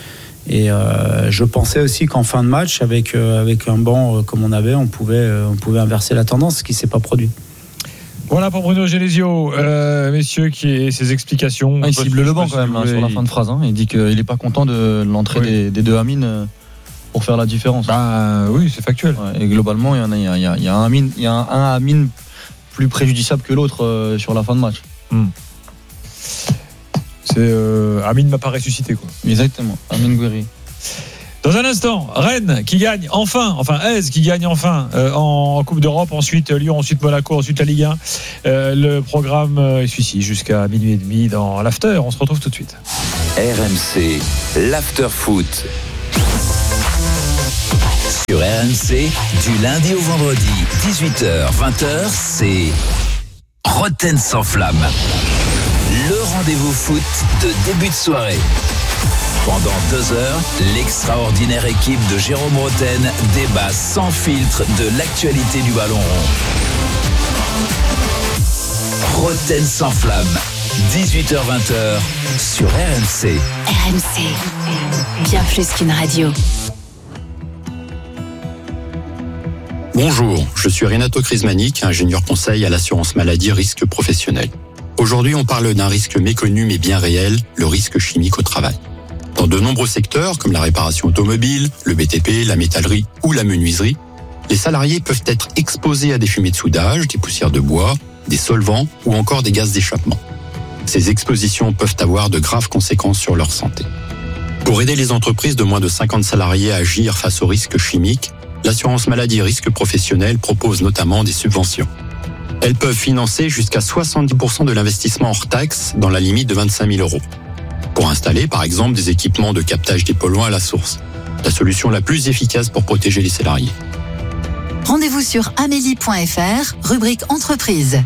Speaker 4: Et euh, je pensais aussi qu'en fin de match, avec, euh, avec un banc euh, comme on avait, on pouvait, euh, on pouvait inverser la tendance, ce qui ne s'est pas produit.
Speaker 1: Voilà pour Bruno Genesio, euh, messieurs, qui est ses explications.
Speaker 3: Ah, il cible le banc quand même, là, sur la fin de phrase. Hein. Il dit qu'il n'est pas content de l'entrée oui. des, des deux Amine euh, pour faire la différence.
Speaker 1: Bah oui, c'est factuel.
Speaker 3: Ouais, et globalement, il y, en a, il y, a, il y, a, il y a un Amine, il y a un, un Amine plus préjudiciable que l'autre euh, sur la fin de match.
Speaker 1: Hmm. C'est euh, Amine m'a pas ressuscité quoi.
Speaker 3: Exactement, Amine Gouiri.
Speaker 1: Dans un instant, Rennes qui gagne enfin, enfin Aise qui gagne enfin euh, en Coupe d'Europe, ensuite Lyon, ensuite Monaco, ensuite la Ligue un. Euh, le programme est celui-ci jusqu'à minuit et demi dans l'after. On se retrouve tout de suite.
Speaker 16: R M C, l'after foot. Sur R M C, du lundi au vendredi, dix-huit heures vingt heures, c'est Roten sans flamme. Le rendez-vous foot de début de soirée. Pendant deux heures, l'extraordinaire équipe de Jérôme Roten débat sans filtre de l'actualité du ballon rond. Roten sans flamme, dix-huit heures vingt heures sur R M C.
Speaker 6: R M C, bien plus qu'une radio.
Speaker 17: Bonjour, je suis Renato Crismanic, ingénieur conseil à l'assurance maladie risque professionnel. Aujourd'hui, on parle d'un risque méconnu mais bien réel, le risque chimique au travail. Dans de nombreux secteurs, comme la réparation automobile, le B T P, la métallerie ou la menuiserie, les salariés peuvent être exposés à des fumées de soudage, des poussières de bois, des solvants ou encore des gaz d'échappement. Ces expositions peuvent avoir de graves conséquences sur leur santé. Pour aider les entreprises de moins de cinquante salariés à agir face aux risques chimiques, l'assurance maladie risque professionnel propose notamment des subventions. Elles peuvent financer jusqu'à soixante-dix pour cent de l'investissement hors taxe dans la limite de vingt-cinq mille euros. Pour installer, par exemple, des équipements de captage des polluants à la source. La solution la plus efficace pour protéger les salariés.
Speaker 18: Rendez-vous sur amélie point f r, rubrique entreprise.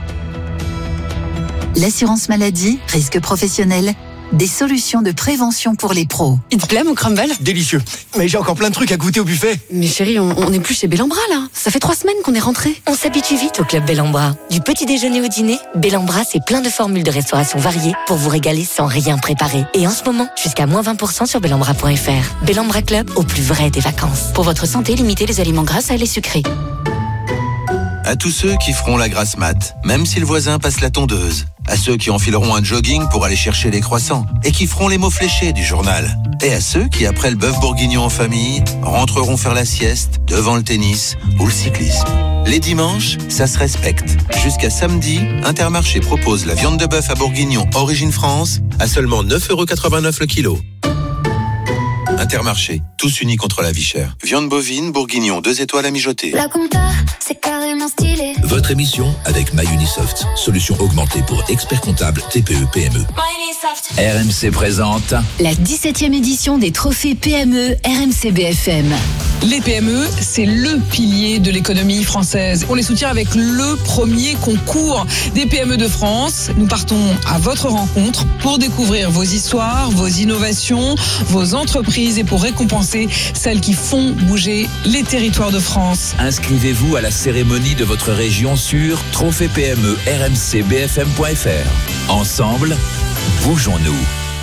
Speaker 18: L'assurance maladie, risque professionnel, des solutions de prévention pour les pros.
Speaker 19: Il te plaît mon crumble ?
Speaker 20: Délicieux. Mais j'ai encore plein de trucs à goûter au buffet.
Speaker 19: Mais chérie, on, on est plus chez Bellambra là. Ça fait trois semaines qu'on est rentrés.
Speaker 21: On s'habitue vite au club Bellambra. Du petit déjeuner au dîner, Bellambra c'est plein de formules de restauration variées pour vous régaler sans rien préparer. Et en ce moment, jusqu'à moins vingt pour cent sur bellambra point f r. Bellambra Club, au plus vrai des vacances. Pour votre santé, limitez les aliments gras et les sucrés.
Speaker 22: À tous ceux qui feront la grasse mat, même si le voisin passe la tondeuse. À ceux qui enfileront un jogging pour aller chercher les croissants et qui feront les mots fléchés du journal. Et à ceux qui, après le bœuf bourguignon en famille, rentreront faire la sieste devant le tennis ou le cyclisme. Les dimanches, ça se respecte. Jusqu'à samedi, Intermarché propose la viande de bœuf à bourguignon Origine France à seulement neuf euros quatre-vingt-neuf le kilo. Intermarché, tous unis contre la vie chère. Viande bovine, bourguignon, deux étoiles à mijoter.
Speaker 23: La compta, c'est carrément stylé.
Speaker 16: Votre émission avec MyUnisoft, solution augmentée pour experts comptables T P E P M E. R M C présente
Speaker 6: la dix-septième édition des trophées P M E R M C B F M.
Speaker 24: Les P M E, c'est le pilier de l'économie française. On les soutient avec le premier concours des P M E de France. Nous partons à votre rencontre pour découvrir vos histoires, vos innovations, vos entreprises et pour récompenser celles qui font bouger les territoires de France.
Speaker 16: Inscrivez-vous à la cérémonie de votre région sur trophée P M E R M C B F M point f r. Ensemble, bougeons-nous.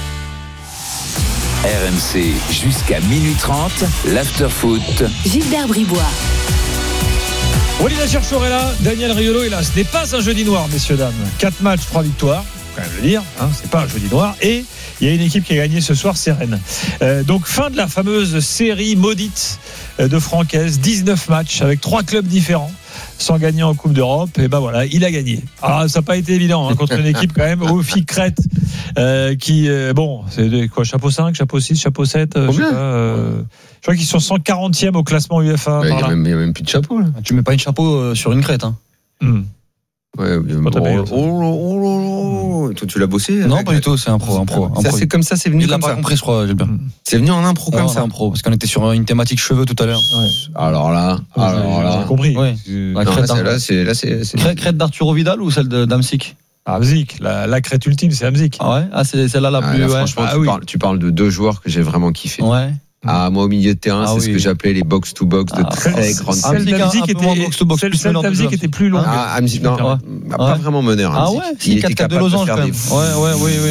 Speaker 16: R M C jusqu'à minuit trente, l'afterfoot.
Speaker 6: Gilbert Bribois.
Speaker 1: Walid Acharchour est là, Daniel Riolo est là. Ce n'est pas un jeudi noir, messieurs, dames. quatre matchs, trois victoires. Faut quand même le dire, hein, c'est pas un jeudi noir. Et il y a une équipe qui a gagné ce soir, c'est Rennes. Euh, donc fin de la fameuse série maudite de Francaise, dix-neuf matchs avec trois clubs différents, sans gagner en Coupe d'Europe. Et ben voilà, il a gagné. Alors ça n'a pas été évident hein, contre une équipe quand même au F I Crète euh, qui euh, bon, c'est quoi, chapeau cinq, chapeau six, chapeau sept, euh, je sais pas, euh, je crois qu'ils sont cent quarantième au classement U F A.
Speaker 2: Il n'y a, a même plus de chapeau là.
Speaker 3: Tu mets pas une chapeau euh, sur une crête hein.
Speaker 2: Mm. Ouais, bon, oh, oh, oh, oh, toi tu l'as bossé?
Speaker 3: Non, pas du tout, c'est un pro, un pro. Un
Speaker 2: ça,
Speaker 3: pro.
Speaker 2: C'est comme ça, c'est venu
Speaker 3: il
Speaker 2: comme
Speaker 3: l'a
Speaker 2: ça.
Speaker 3: Pas compris, je crois, Gilbert.
Speaker 2: C'est venu en impro comme
Speaker 3: ouais,
Speaker 2: ça.
Speaker 3: En impro, parce qu'on était sur une thématique cheveux tout à l'heure.
Speaker 2: Ouais. Alors là,
Speaker 3: ouais,
Speaker 2: alors là,
Speaker 1: j'ai compris.
Speaker 3: Ouais.
Speaker 2: La crête, non, là, c'est là, c'est, c'est...
Speaker 3: Crête, crête d'Arturo Vidal ou celle de d'Amsic?
Speaker 1: Amzik, la, la crête ultime, c'est Amzik.
Speaker 3: Ah ouais, ah c'est celle-là la
Speaker 2: ah,
Speaker 3: plus.
Speaker 2: Là,
Speaker 3: ouais.
Speaker 2: Franchement,
Speaker 1: ah,
Speaker 2: tu,
Speaker 1: oui.
Speaker 2: parles, tu parles de deux joueurs que j'ai vraiment kiffé.
Speaker 3: Ouais.
Speaker 2: Ah, moi au milieu de terrain,
Speaker 3: ah,
Speaker 2: c'est
Speaker 3: oui,
Speaker 2: ce que
Speaker 3: oui.
Speaker 2: j'appelais les box to box de ah, très grande
Speaker 1: celle d'Amzik était, celle d'Amzik était plus longue.
Speaker 2: Ah, Amzik, non,
Speaker 3: ouais.
Speaker 2: pas
Speaker 3: ouais.
Speaker 2: vraiment meneur.
Speaker 3: Ah ouais, il était capable de losange quand même. Ouais, ouais, oui, oui.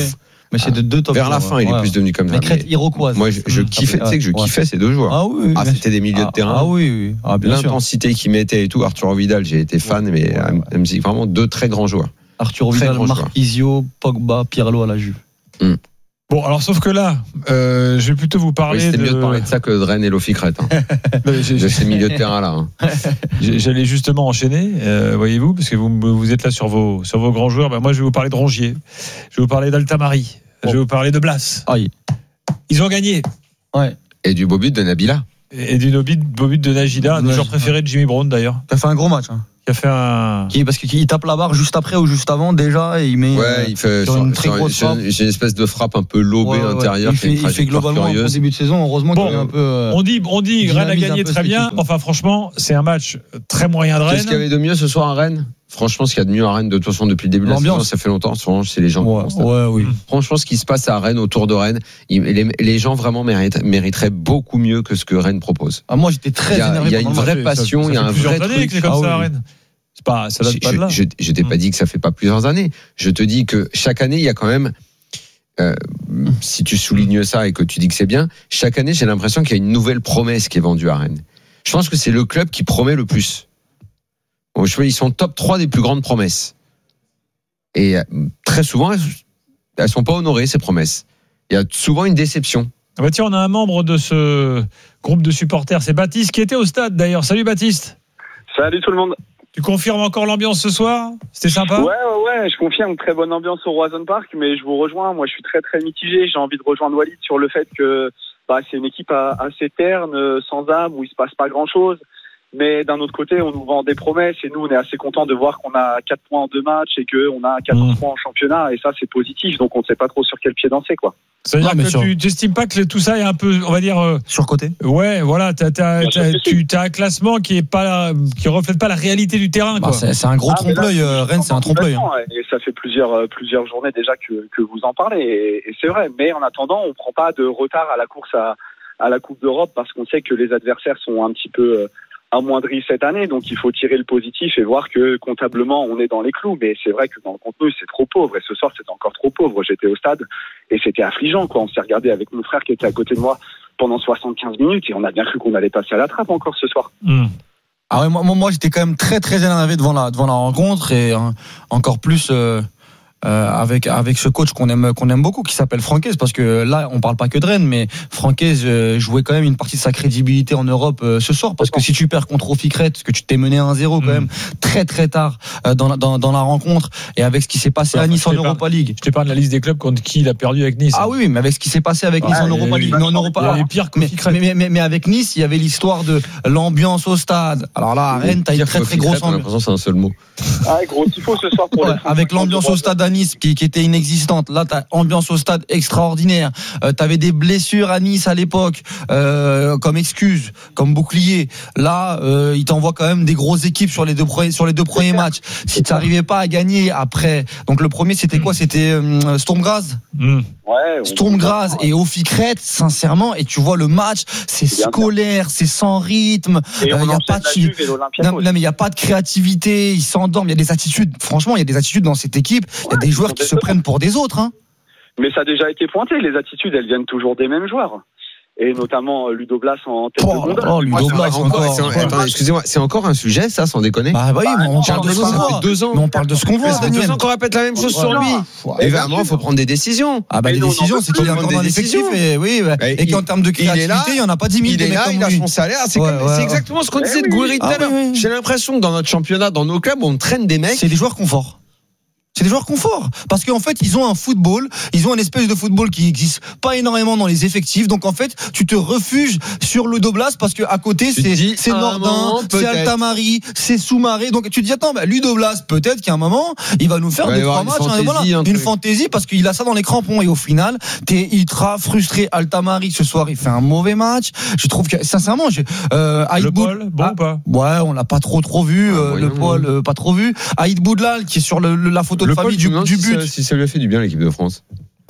Speaker 3: Mais c'est de deux top
Speaker 2: vers la
Speaker 3: joueurs,
Speaker 2: fin, il est
Speaker 3: ouais.
Speaker 2: plus devenu comme ça.
Speaker 3: Les crêtes
Speaker 2: Mais
Speaker 3: iroquoises.
Speaker 2: Moi, je, je
Speaker 3: Mmh.
Speaker 2: kiffais, tu sais que je
Speaker 3: Ouais.
Speaker 2: kiffais ces deux joueurs.
Speaker 3: Ah oui, oui.
Speaker 2: Ah, c'était des milieux
Speaker 3: ah,
Speaker 2: de terrain.
Speaker 3: Ah oui, oui. Ah, bien sûr.
Speaker 2: L'intensité qu'ils mettaient et tout. Arturo Vidal, j'ai été fan,
Speaker 3: Ouais,
Speaker 2: mais
Speaker 3: ouais,
Speaker 2: euh,
Speaker 3: ouais.
Speaker 2: me dit vraiment deux très grands joueurs.
Speaker 3: Arturo
Speaker 2: Très
Speaker 3: Vidal,
Speaker 2: grand joueur.
Speaker 3: Marquisio, Pogba, Pirlo à la Juve.
Speaker 2: Mmh.
Speaker 1: Bon, alors sauf que là, euh, je vais plutôt vous
Speaker 2: Oui,
Speaker 1: parler
Speaker 2: c'était
Speaker 1: de.
Speaker 2: mieux de parler de ça que de Rennes et Loficret. Hein.
Speaker 1: Mais j'ai-
Speaker 2: de ces milieux de terrain là. Hein.
Speaker 1: j'ai- J'allais justement enchaîner, euh, voyez-vous, parce que vous, vous êtes là sur vos, sur vos grands joueurs. Ben moi, je vais vous parler de Rongier. Je vais vous parler d'Altamari. Je vais vous parler de Blas.
Speaker 3: Aïe.
Speaker 1: Ils ont gagné.
Speaker 3: Ouais.
Speaker 2: Et du beau but de Nabila.
Speaker 1: Et du beau but, beau but de Najida, un des
Speaker 3: Ouais,
Speaker 1: joueurs
Speaker 3: ouais.
Speaker 1: préférés de Jimmy Brown d'ailleurs,
Speaker 3: T'as fait un gros match. Hein.
Speaker 1: qui a fait un.
Speaker 3: Qui, parce qu'il tape la barre juste après ou juste avant déjà et il met
Speaker 2: Ouais,
Speaker 3: euh,
Speaker 2: il fait
Speaker 3: sur
Speaker 2: sur-
Speaker 3: une très
Speaker 2: sur-
Speaker 3: grosse
Speaker 2: sur
Speaker 3: frappe.
Speaker 2: une, j'ai une espèce de frappe un peu lobée
Speaker 3: Ouais, ouais,
Speaker 2: intérieure.
Speaker 3: Il
Speaker 2: qui a
Speaker 3: fait,
Speaker 2: une
Speaker 3: il fait
Speaker 2: trajectoire
Speaker 3: globalement un bon
Speaker 2: curieuse.
Speaker 3: début de saison. Heureusement
Speaker 1: Bon,
Speaker 3: qu'il est un peu. euh,
Speaker 1: On dit, on dit, Rennes a
Speaker 3: dynamise
Speaker 1: gagné
Speaker 3: un peu
Speaker 1: très
Speaker 3: cette
Speaker 1: bien.
Speaker 3: équipe.
Speaker 1: Enfin, franchement, c'est un match très moyen de
Speaker 2: Qu'est-ce qu'il y
Speaker 1: Rennes.
Speaker 2: avait de mieux ce soir à Rennes? Franchement, ce qu'il y a de mieux à Rennes, de toute façon, depuis le début de la
Speaker 3: L'ambiance.
Speaker 2: saison, ça fait longtemps. Souvent, c'est les gens. qui
Speaker 3: Ouais,
Speaker 2: font ça.
Speaker 3: ouais, oui.
Speaker 2: Franchement, ce qui se passe à Rennes, autour de Rennes, il- les, les gens vraiment méritent, mériteraient beaucoup mieux que ce que Rennes propose.
Speaker 3: Ah, moi j'étais très
Speaker 2: Il y a-
Speaker 3: énervé.
Speaker 2: il y a
Speaker 3: pendant
Speaker 2: une
Speaker 3: le
Speaker 2: vraie
Speaker 3: match.
Speaker 2: passion,
Speaker 1: Ça
Speaker 2: il y a
Speaker 1: fait
Speaker 2: un
Speaker 1: plusieurs
Speaker 2: vrai
Speaker 1: années
Speaker 2: truc.
Speaker 1: que c'est comme
Speaker 3: Ah
Speaker 1: ça à
Speaker 3: oui.
Speaker 1: Rennes. C'est pas, ça date
Speaker 2: Je,
Speaker 1: pas de là.
Speaker 2: je, je t'ai pas dit que ça fait pas plusieurs années. Je te dis que chaque année, il y a quand même, euh, si tu soulignes ça et que tu dis que c'est bien, chaque année, j'ai l'impression qu'il y a une nouvelle promesse qui est vendue à Rennes. Je pense que c'est le club qui promet le plus. Bon, je sais, ils sont top trois des plus grandes promesses. Et euh, très souvent, elles, elles sont pas honorées, ces promesses. Il y a souvent une déception.
Speaker 1: Ah bah tiens, on a un membre de ce groupe de supporters, c'est Baptiste qui était au stade d'ailleurs. Salut Baptiste.
Speaker 7: Salut tout le monde.
Speaker 1: Tu confirmes encore l'ambiance ce soir? C'était sympa?
Speaker 7: Ouais, ouais, ouais, je confirme, très bonne ambiance au Roison Park, mais je vous rejoins. Moi, je suis très, très mitigé. J'ai envie de rejoindre Walid sur le fait que bah, c'est une équipe à- assez terne, euh, sans âme, où il se passe pas grand-chose. Mais d'un autre côté, on nous vend des promesses et nous, on est assez contents de voir qu'on a quatre points en deux matchs et qu'on a quatorze
Speaker 1: Mmh.
Speaker 7: points en championnat. Et ça, c'est positif. Donc, on ne sait pas trop sur quel pied danser, quoi.
Speaker 1: C'est-à-dire
Speaker 3: Non, mais
Speaker 1: que
Speaker 3: sur-
Speaker 1: tu n'estimes pas que tout ça est un peu, on va dire, euh,
Speaker 3: Surcoté.
Speaker 1: ouais, voilà, t'as, t'as,
Speaker 7: Bien sûr
Speaker 1: t'as-
Speaker 7: que si.
Speaker 1: tu as un classement qui est pas, qui reflète pas la réalité du terrain,
Speaker 3: Bah,
Speaker 1: quoi.
Speaker 3: c'est c'est un gros
Speaker 7: Ah, mais là,
Speaker 3: trompe-l'œil. euh, Rennes, c'est un trompe-l'œil. hein.
Speaker 7: Complètement, ouais. Et ça fait plusieurs, euh, plusieurs journées déjà que, que vous en parlez. Et, et c'est vrai. Mais en attendant, on prend pas de retard à la course à, à la Coupe d'Europe parce qu'on sait que les adversaires sont un petit peu euh, amoindris cette année. Donc il faut tirer le positif et voir que comptablement, on est dans les clous. Mais c'est vrai que dans le contenu, c'est trop pauvre. Et ce soir, c'était encore trop pauvre. J'étais au stade et c'était affligeant, quoi. On s'est regardé avec mon frère qui était à côté de moi pendant soixante-quinze minutes et on a bien cru qu'on allait passer à la trappe encore ce soir.
Speaker 1: Mmh.
Speaker 3: Ah ouais, moi, moi, moi, j'étais quand même très très énervé devant la devant la rencontre et hein, encore plus euh, euh, avec avec ce coach qu'on aime qu'on aime beaucoup qui s'appelle Franquez, parce que là on parle pas que de Rennes, mais Franquez euh, jouait quand même une partie de sa crédibilité en Europe euh, ce soir, parce que si tu perds contre Oficret, parce que tu t'es mené un zéro quand
Speaker 1: Mmh.
Speaker 3: même très très tard euh, dans la dans, dans la rencontre, et avec ce qui s'est passé
Speaker 1: Enfin,
Speaker 3: à Nice
Speaker 1: je
Speaker 3: en
Speaker 1: t'ai pas-
Speaker 3: Europa League.
Speaker 1: Je t'épargne la liste des clubs contre qui il a perdu avec Nice.
Speaker 3: Ah oui, oui, mais avec ce qui s'est passé avec Nice
Speaker 1: Ouais,
Speaker 3: en
Speaker 1: il y a
Speaker 3: Europa
Speaker 1: eu-
Speaker 3: League, non, en Europa,
Speaker 1: il y avait pire que
Speaker 3: mais,
Speaker 1: Oficret.
Speaker 3: mais, mais, mais avec Nice, il y avait l'histoire de l'ambiance au stade. Alors là, à Rennes, t'as une très très grosse
Speaker 2: J'ai
Speaker 3: ambiance.
Speaker 2: l'impression que c'est un seul mot.
Speaker 7: Ah, gros tifo ce soir pour
Speaker 3: Ouais,
Speaker 7: les
Speaker 3: avec l'ambiance au stade à Nice qui, qui était inexistante. Là, t'as ambiance au stade extraordinaire. Euh, t'avais des blessures à Nice à l'époque euh, comme excuse, comme bouclier. Là, euh, il t'envoie quand même des grosses équipes sur les deux premiers sur les deux premiers matchs. Si tu n'arrivais pas à gagner après, donc le premier c'était quoi? C'était euh, Sturm Graz.
Speaker 1: Mmh.
Speaker 7: Ouais, on-
Speaker 3: Sturm Graz et Oficret, sincèrement, et tu vois le match, c'est
Speaker 7: C'est bien
Speaker 3: scolaire, c'est sans rythme.
Speaker 7: Et
Speaker 3: Euh,
Speaker 7: on
Speaker 3: y a
Speaker 7: enchaîne
Speaker 3: pas de
Speaker 7: la
Speaker 3: chi-
Speaker 7: Juve et l'Olympiakos.
Speaker 3: non, non, mais il y a pas de créativité, ils s'endorment, il y a des attitudes. Franchement, il y a des attitudes dans cette équipe. Il y a
Speaker 7: Ouais,
Speaker 3: des
Speaker 7: ils
Speaker 3: joueurs
Speaker 7: sont
Speaker 3: qui se
Speaker 7: décevants.
Speaker 3: prennent pour des autres. Hein.
Speaker 7: Mais ça a déjà été pointé, les attitudes, elles viennent toujours des mêmes joueurs. Et notamment euh, Ludo Blas en tête
Speaker 3: Oh,
Speaker 7: de gondole.
Speaker 3: oh, Ludo
Speaker 7: Moi, c'est
Speaker 3: Blas,
Speaker 7: vrai,
Speaker 3: encore.
Speaker 2: C'est- c'est- attends, excusez-moi, c'est encore un sujet, ça, sans déconner?
Speaker 3: Bah oui, mais on
Speaker 7: Bah,
Speaker 3: parle de
Speaker 7: ça
Speaker 3: ce qu'on
Speaker 7: fait
Speaker 3: voit.
Speaker 2: deux ans.
Speaker 3: Mais on parle de ce qu'on voit,
Speaker 2: Ça fait
Speaker 3: Daniel.
Speaker 2: deux ans qu'on répète la même chose sur
Speaker 7: Voilà.
Speaker 2: lui.
Speaker 7: Et
Speaker 2: Évidemment,
Speaker 7: bien
Speaker 2: il faut prendre des décisions.
Speaker 3: Ah bah
Speaker 7: Mais
Speaker 3: les
Speaker 7: non,
Speaker 3: décisions,
Speaker 7: non,
Speaker 3: c'est qu'il est
Speaker 2: faut
Speaker 3: encore
Speaker 2: prendre
Speaker 3: dans
Speaker 2: des
Speaker 3: l'effectif
Speaker 2: décisions.
Speaker 3: et oui, ouais.
Speaker 2: Bah,
Speaker 3: et qu'en
Speaker 2: il-
Speaker 3: termes de
Speaker 2: il est là,
Speaker 3: créativité, il y en a pas dix mille.
Speaker 2: Il est là, il a son salaire. C'est
Speaker 3: Ouais,
Speaker 2: comme-
Speaker 3: ouais,
Speaker 2: c'est
Speaker 3: ouais.
Speaker 2: exactement ce qu'on
Speaker 7: Eh
Speaker 2: disait de
Speaker 7: oui.
Speaker 2: Gouiri tout
Speaker 3: Ah
Speaker 2: à l'heure.
Speaker 3: oui, oui.
Speaker 2: J'ai l'impression que dans notre championnat, dans nos clubs, on traîne des mecs.
Speaker 3: C'est des joueurs confort. C'est des joueurs confort. Parce qu'en fait, ils ont un football, ils ont une espèce de football qui existe pas énormément dans les effectifs. Donc en fait, tu te refuges sur le Doblas parce que à côté,
Speaker 2: Tu te
Speaker 3: c'est,
Speaker 2: dis,
Speaker 3: c'est
Speaker 2: à un
Speaker 3: Nordin,
Speaker 2: moment,
Speaker 3: c'est
Speaker 2: peut-être.
Speaker 3: Altamari, c'est Soumaré. Donc tu te dis, attends, bah, Ludoblas, peut-être qu'à un moment, il va nous faire
Speaker 2: Il va y
Speaker 3: deux, trois
Speaker 2: avoir
Speaker 3: matchs.
Speaker 2: une
Speaker 3: hein, et
Speaker 2: fantaisie,
Speaker 3: voilà,
Speaker 2: un
Speaker 3: une
Speaker 2: truc.
Speaker 3: fantaisie parce qu'il a ça dans les crampons. Et au final, t'es ultra frustré. Altamari, ce soir, il fait un mauvais match. Je trouve que, sincèrement, j'ai, euh,
Speaker 1: Le
Speaker 3: Aïd
Speaker 1: Paul, bon
Speaker 3: Ah,
Speaker 1: ou pas?
Speaker 3: Ouais, on l'a pas trop trop vu.
Speaker 2: Ah,
Speaker 3: euh,
Speaker 2: moyen,
Speaker 3: le Paul, euh, pas trop vu. Aïd Boudlal, qui est sur le, le- la photo
Speaker 2: Le
Speaker 3: de
Speaker 2: Paul,
Speaker 3: famille
Speaker 2: tu
Speaker 3: du,
Speaker 2: me demandes
Speaker 3: du
Speaker 2: si
Speaker 3: but.
Speaker 2: ça- si ça lui a fait du bien, l'équipe de France.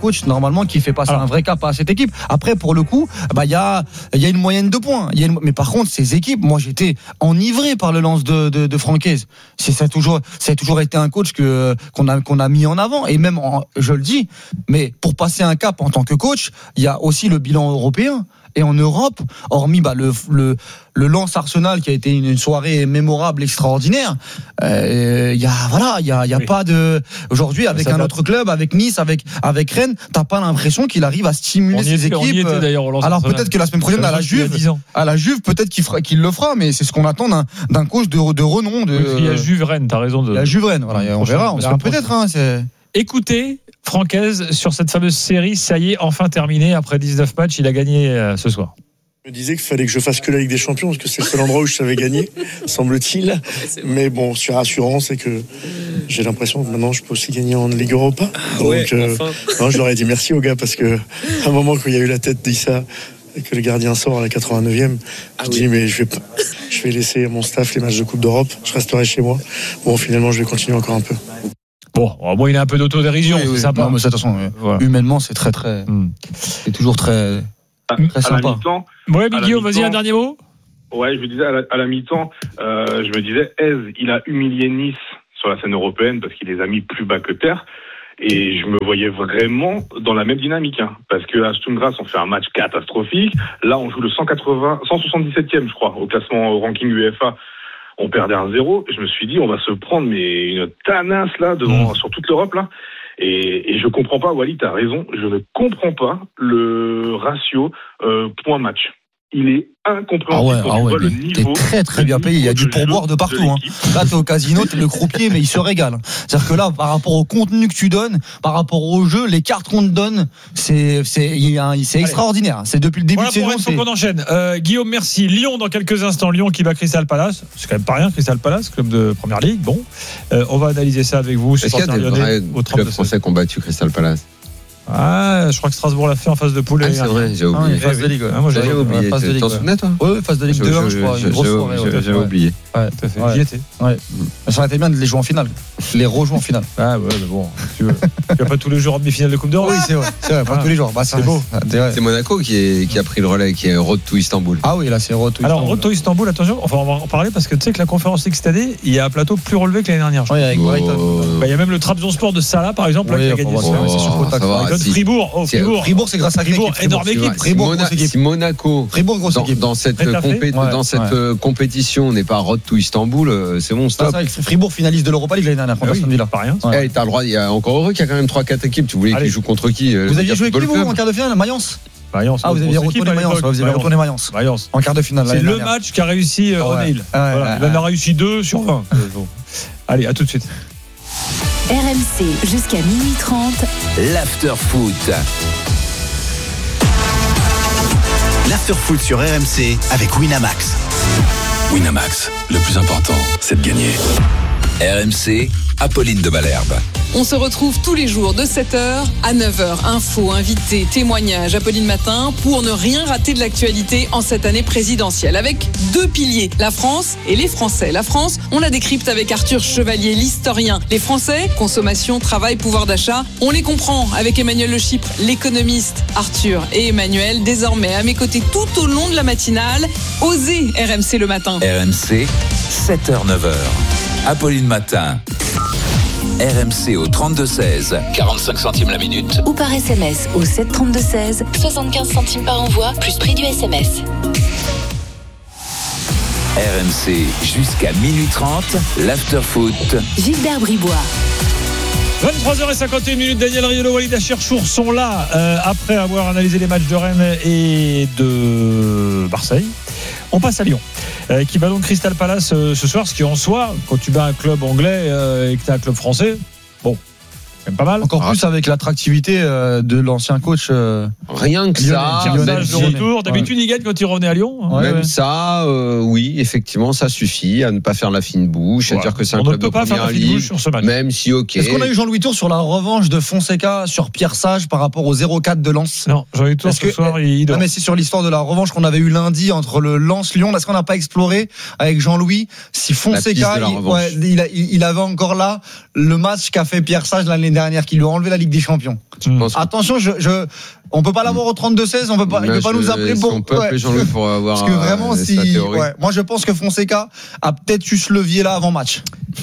Speaker 3: coach normalement qui fait passer
Speaker 1: Alors.
Speaker 3: un vrai cap à cette équipe. Après, pour le coup, bah il y a il y a une moyenne de points. Il y a une... Mais par contre, ces équipes, moi j'étais enivré par le lance de de, de Francaise. C'est ça a toujours ça a toujours été un coach que qu'on a qu'on a mis en avant et même en, je le dis. Mais pour passer un cap en tant que coach, il y a aussi le bilan européen. et en Europe, hormis bah, le, le, le Lens Arsenal qui a été une soirée mémorable, extraordinaire, il euh, y a voilà, il y a, y a oui. pas de aujourd'hui avec ça un date. autre club, avec Nice, avec avec Rennes, t'as pas l'impression qu'il arrive à stimuler on ses était, équipes. On y était, alors Arsenal. Peut-être que la semaine prochaine à la Juve, à la Juve peut-être qu'il fera, qu'il le fera, mais c'est ce qu'on attend d'un, d'un coach de, de renom. De,
Speaker 1: il y a Juve Rennes, t'as raison de.
Speaker 3: Il y a Juve Rennes, voilà, on verra, on verra peut-être. Hein, c'est...
Speaker 1: Écoutez, Francaise, sur cette fameuse série, ça y est, enfin terminé. Après dix-neuf matchs, il a gagné euh, ce soir.
Speaker 8: Je me disais qu'il fallait que je fasse que la Ligue des Champions, parce que c'est le seul endroit où je savais gagner, semble-t-il. Mais bon, c'est rassurant, c'est que j'ai l'impression que maintenant je peux aussi gagner en Ligue Europa. Donc, ouais, euh, enfin. non, je leur ai dit merci aux gars, parce que à un moment, quand il y a eu la tête d'Issa, et que le gardien sort à la quatre-vingt-neuvième, ah, je oui. dis mais je vais pas, je vais laisser à mon staff les matchs de Coupe d'Europe, je resterai chez moi. Bon, finalement, je vais continuer encore un peu.
Speaker 1: Bon, bon, il a un peu d'autodérision, oui, c'est oui. sympa.
Speaker 3: Non, mais de toute façon, voilà. Humainement, c'est très, très, mm. c'est toujours très, très
Speaker 5: à
Speaker 1: sympa.
Speaker 5: La mi-temps,
Speaker 1: ouais, Guillaume, vas-y, un dernier mot.
Speaker 5: Ouais, je me disais, à la, à la mi-temps, euh, je me disais, Eze, il a humilié Nice sur la scène européenne parce qu'il les a mis plus bas que terre. Et je me voyais vraiment dans la même dynamique, hein, parce que à Sturm Graz, on fait un match catastrophique. Là, on joue le cent quatre-vingts, cent soixante-dix-septième, je crois, au classement au ranking U E F A. On perdait un zéro. Et je me suis dit, on va se prendre mais une tanasse là devant mmh. sur toute l'Europe là. Et, et je comprends pas, Walid, t'as raison. Je ne comprends pas le ratio euh, point match. Il est incompréhensible.
Speaker 3: Ah ouais, ah ouais, le niveau, t'es très très bien payé. Il y a du pourboire de partout. De hein. Là, t'es au casino, t'es le croupier, mais il se régale. C'est-à-dire que là, par rapport au contenu que tu donnes, par rapport au jeu, les cartes qu'on te donne, c'est c'est c'est extraordinaire. C'est depuis le début
Speaker 1: voilà
Speaker 3: de saison.
Speaker 1: Il faut qu'on enchaîne. Euh, Guillaume, merci. Lyon dans quelques instants. Lyon qui bat Crystal Palace. C'est quand même pas rien, Crystal Palace, club de Première Ligue. Bon, euh, on va analyser ça avec vous.
Speaker 2: Est-ce qu'il y a des vrais clubs français qui ont battu Crystal Palace?
Speaker 1: Ah, je crois que Strasbourg l'a fait en phase de poule.
Speaker 2: Ah, c'est vrai, j'ai oublié.
Speaker 3: Ah, phase de Ligue. Ouais. Ah, moi,
Speaker 2: j'ai oublié. T'en souvenais, toi?
Speaker 3: Oui, phase de Ligue deux, je crois. Une grosse soirée.
Speaker 2: J'avais oublié.
Speaker 3: Ouais, tout à fait. J'y étais. Ouais. Ça aurait été bien de les jouer en finale. Les rejouer en finale.
Speaker 1: Ah, ouais, mais bon, tu veux. Tu vas pas tous les jours en demi-finale de Coupe d'Europe?
Speaker 3: Oui, c'est vrai. C'est vrai, pas tous les jours. Bah,
Speaker 1: c'est beau.
Speaker 2: C'est Monaco qui a pris le relais, qui est Road to Istanbul.
Speaker 3: Ah oui, là, c'est Road to Istanbul.
Speaker 1: Alors, Road to Istanbul, attention, enfin, on va en parler parce que tu sais que la conférence League cette année, il y a un plateau plus relevé que l'année dernière.
Speaker 3: Oui, avec Brighton.
Speaker 1: Il y a même le Trabzonspor de Salah, par exemple, qui a gagné.
Speaker 3: C'est sur Potax.
Speaker 1: Fribourg.
Speaker 3: Fribourg, Fribourg, c'est grâce à
Speaker 1: Fribourg, énorme équipe.
Speaker 2: Fribourg, si Monaco,
Speaker 3: Fribourg, grosse équipe.
Speaker 2: Dans cette, compé- ouais, dans cette ouais. compétition, n'est pas Road to Istanbul, c'est bon, stop.
Speaker 3: Ça, ça, Fribourg finaliste de l'Europa League l'année dernière, contre Aston Villa.
Speaker 1: Pas rien.
Speaker 2: Ouais. Hey, t'as le droit, il y a encore heureux qu'il y a quand même trois quatre équipes. Tu voulais Allez. qu'ils jouent contre qui?
Speaker 3: Vous aviez joué qui, vous, en quart de finale? Mayence?
Speaker 1: Mayence.
Speaker 3: Ah, vous aviez retourné Mayence. Vous avez retourné Mayence.
Speaker 1: Mayence.
Speaker 3: En quart de finale.
Speaker 1: C'est le match qu'a réussi O'Neill. Il en a réussi deux sur vingt. Allez, à tout de suite.
Speaker 18: R M C jusqu'à minuit trente.
Speaker 16: L'after foot.
Speaker 9: L'after foot sur R M C avec Winamax.
Speaker 16: Winamax, le plus important, c'est de gagner. R M C, Apolline de Malherbe.
Speaker 24: On se retrouve tous les jours de sept heures à neuf heures. Infos, invités, témoignages, Apolline Matin, pour ne rien rater de l'actualité en cette année présidentielle. Avec deux piliers, la France et les Français. La France, on la décrypte avec Arthur Chevalier, l'historien. Les Français, consommation, travail, pouvoir d'achat. On les comprend avec Emmanuel Le Chypre, l'économiste. Arthur et Emmanuel, désormais à mes côtés tout au long de la matinale. Osez R M C le matin.
Speaker 16: R M C, sept heures neuf heures. Apolline Matin. R M C au trente-deux seize, quarante-cinq centimes la minute.
Speaker 18: Ou par S M S au sept trente-deux seize, soixante-quinze centimes par envoi, plus prix du S M S.
Speaker 16: R M C jusqu'à minuit trente, l'after foot.
Speaker 18: Gilbert Bribois.
Speaker 1: vingt-trois heures cinquante et une minutes, Daniel Riolo, Walid Acharchour sont là euh, après avoir analysé les matchs de Rennes et de Marseille. On passe à Lyon, euh, qui bat donc Crystal Palace euh, ce soir, ce qui en soi, quand tu bats un club anglais euh, et que tu as un club français, bon, c'est même pas mal.
Speaker 3: Encore plus avec l'attractivité euh, de l'ancien coach. Euh,
Speaker 2: Rien que ça.
Speaker 1: Lyonnais, même de retour. D'habitude, ouais. il gagne quand il revenait à Lyon.
Speaker 2: Hein. Même
Speaker 1: ouais.
Speaker 2: ça, euh, oui, effectivement, ça suffit à ne pas faire la fine bouche, voilà. à dire que c'est un
Speaker 1: On
Speaker 2: club
Speaker 1: ne peut
Speaker 2: de
Speaker 1: pas faire la fine bouche sur ce match.
Speaker 2: Même si, ok.
Speaker 3: Est-ce qu'on a eu Jean-Louis Tour sur la revanche de Fonseca sur Pierre Sage par rapport au zéro quatre de Lens?
Speaker 1: Non, Jean-Louis Tour ce que, soir, il dort.
Speaker 3: Non, mais c'est sur l'histoire de la revanche qu'on avait eu lundi entre le Lens-Lyon. Est-ce qu'on n'a pas exploré avec Jean-Louis si Fonseca, il, ouais, il, il avait encore là le match qu'a fait Pierre Sage l'année dernière, qui lui a enlevé la Ligue des Champions. Mmh. Attention, je, je, on peut pas l'avoir au trente-deux seize, on peut pas, il peut pas je, nous appeler pour.
Speaker 2: On peut appeler Jean-Louis pour avoir.
Speaker 3: Parce que vraiment, si, ouais, moi je pense que Fonseca a peut-être eu ce levier là avant match.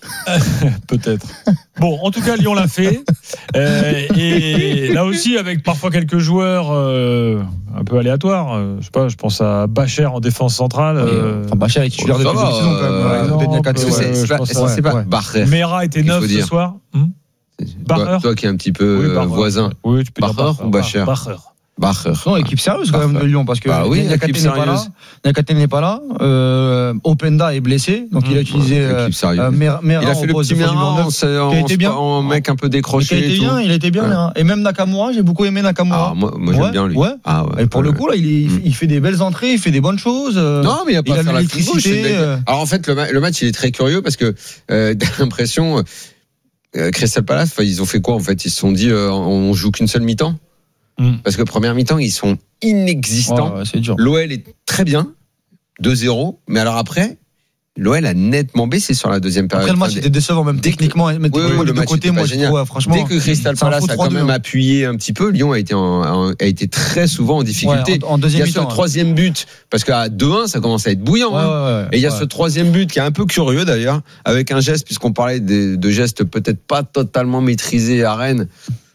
Speaker 1: Peut-être. Bon, en tout cas, Lyon l'a fait. Euh, et là aussi, avec parfois quelques joueurs euh, un peu aléatoires. Euh, je sais pas, je pense à Bacher en défense centrale. Euh,
Speaker 3: enfin, Bacher est titulaire depuis une saison quand même.
Speaker 1: par exemple,
Speaker 2: C'est, c'est, c'est pas, c'est
Speaker 3: ouais,
Speaker 2: pas
Speaker 3: ouais.
Speaker 2: Barrer.
Speaker 1: Mera était neuf ce soir. Hum
Speaker 2: toi, toi qui es un petit peu
Speaker 1: oui,
Speaker 2: euh, voisin.
Speaker 1: Oui, tu peux dire
Speaker 2: Barrer ou Bacher?
Speaker 1: Bacher.
Speaker 2: Bacher.
Speaker 3: Non, équipe sérieuse quand même de Lyon parce que
Speaker 2: bah oui,
Speaker 3: Niakate n'est pas là. Niakate n'est pas là. Euh, Openda est blessé, donc mmh, il a utilisé
Speaker 2: ouais,
Speaker 3: euh, Mera, Mera.
Speaker 2: Il a fait le petit Mera en, en, en,
Speaker 3: bien.
Speaker 2: en mec un peu décroché.
Speaker 3: Il a été
Speaker 2: et
Speaker 3: bien,
Speaker 2: tout.
Speaker 3: il a été bien. Ouais. Mera. Et même Nakamura, j'ai beaucoup aimé Nakamura.
Speaker 2: Ah, moi, moi j'aime
Speaker 3: ouais,
Speaker 2: bien lui.
Speaker 3: Ouais.
Speaker 2: Ah, ouais.
Speaker 3: Et pour
Speaker 2: ouais,
Speaker 3: le coup là, il, est,
Speaker 2: mmh.
Speaker 3: il fait des belles entrées, il fait des bonnes choses.
Speaker 2: Non, mais il a pas
Speaker 3: il
Speaker 2: fait
Speaker 3: a l'électricité.
Speaker 2: Euh... Alors en fait, le, ma- le match il est très curieux parce que euh, t'as l'impression euh, Crystal Palace, ils ont fait quoi en fait? Ils se sont dit, euh, on joue qu'une seule mi-temps. Parce que première mi-temps, ils sont inexistants.
Speaker 3: Ouais, ouais, c'est dur.
Speaker 2: L'O L est très bien, deux zéro. Mais alors après, l'O L a nettement baissé sur la deuxième période.
Speaker 3: Après, le match était décevant, même techniquement.
Speaker 2: Oui, oui, le match côté, moi,
Speaker 3: je trouve, franchement.
Speaker 2: Dès que Crystal Palace a quand même appuyé un petit peu, Lyon a été, en, a été très souvent en difficulté.
Speaker 3: Ouais, en, en deuxième
Speaker 2: il y a ce troisième but, parce qu'à deux un, ça commence à être bouillant.
Speaker 3: Ouais,
Speaker 2: hein.
Speaker 3: ouais, ouais,
Speaker 2: Et il y a
Speaker 3: ouais.
Speaker 2: ce troisième but qui est un peu curieux d'ailleurs, avec un geste, puisqu'on parlait de, de gestes peut-être pas totalement maîtrisés à Rennes.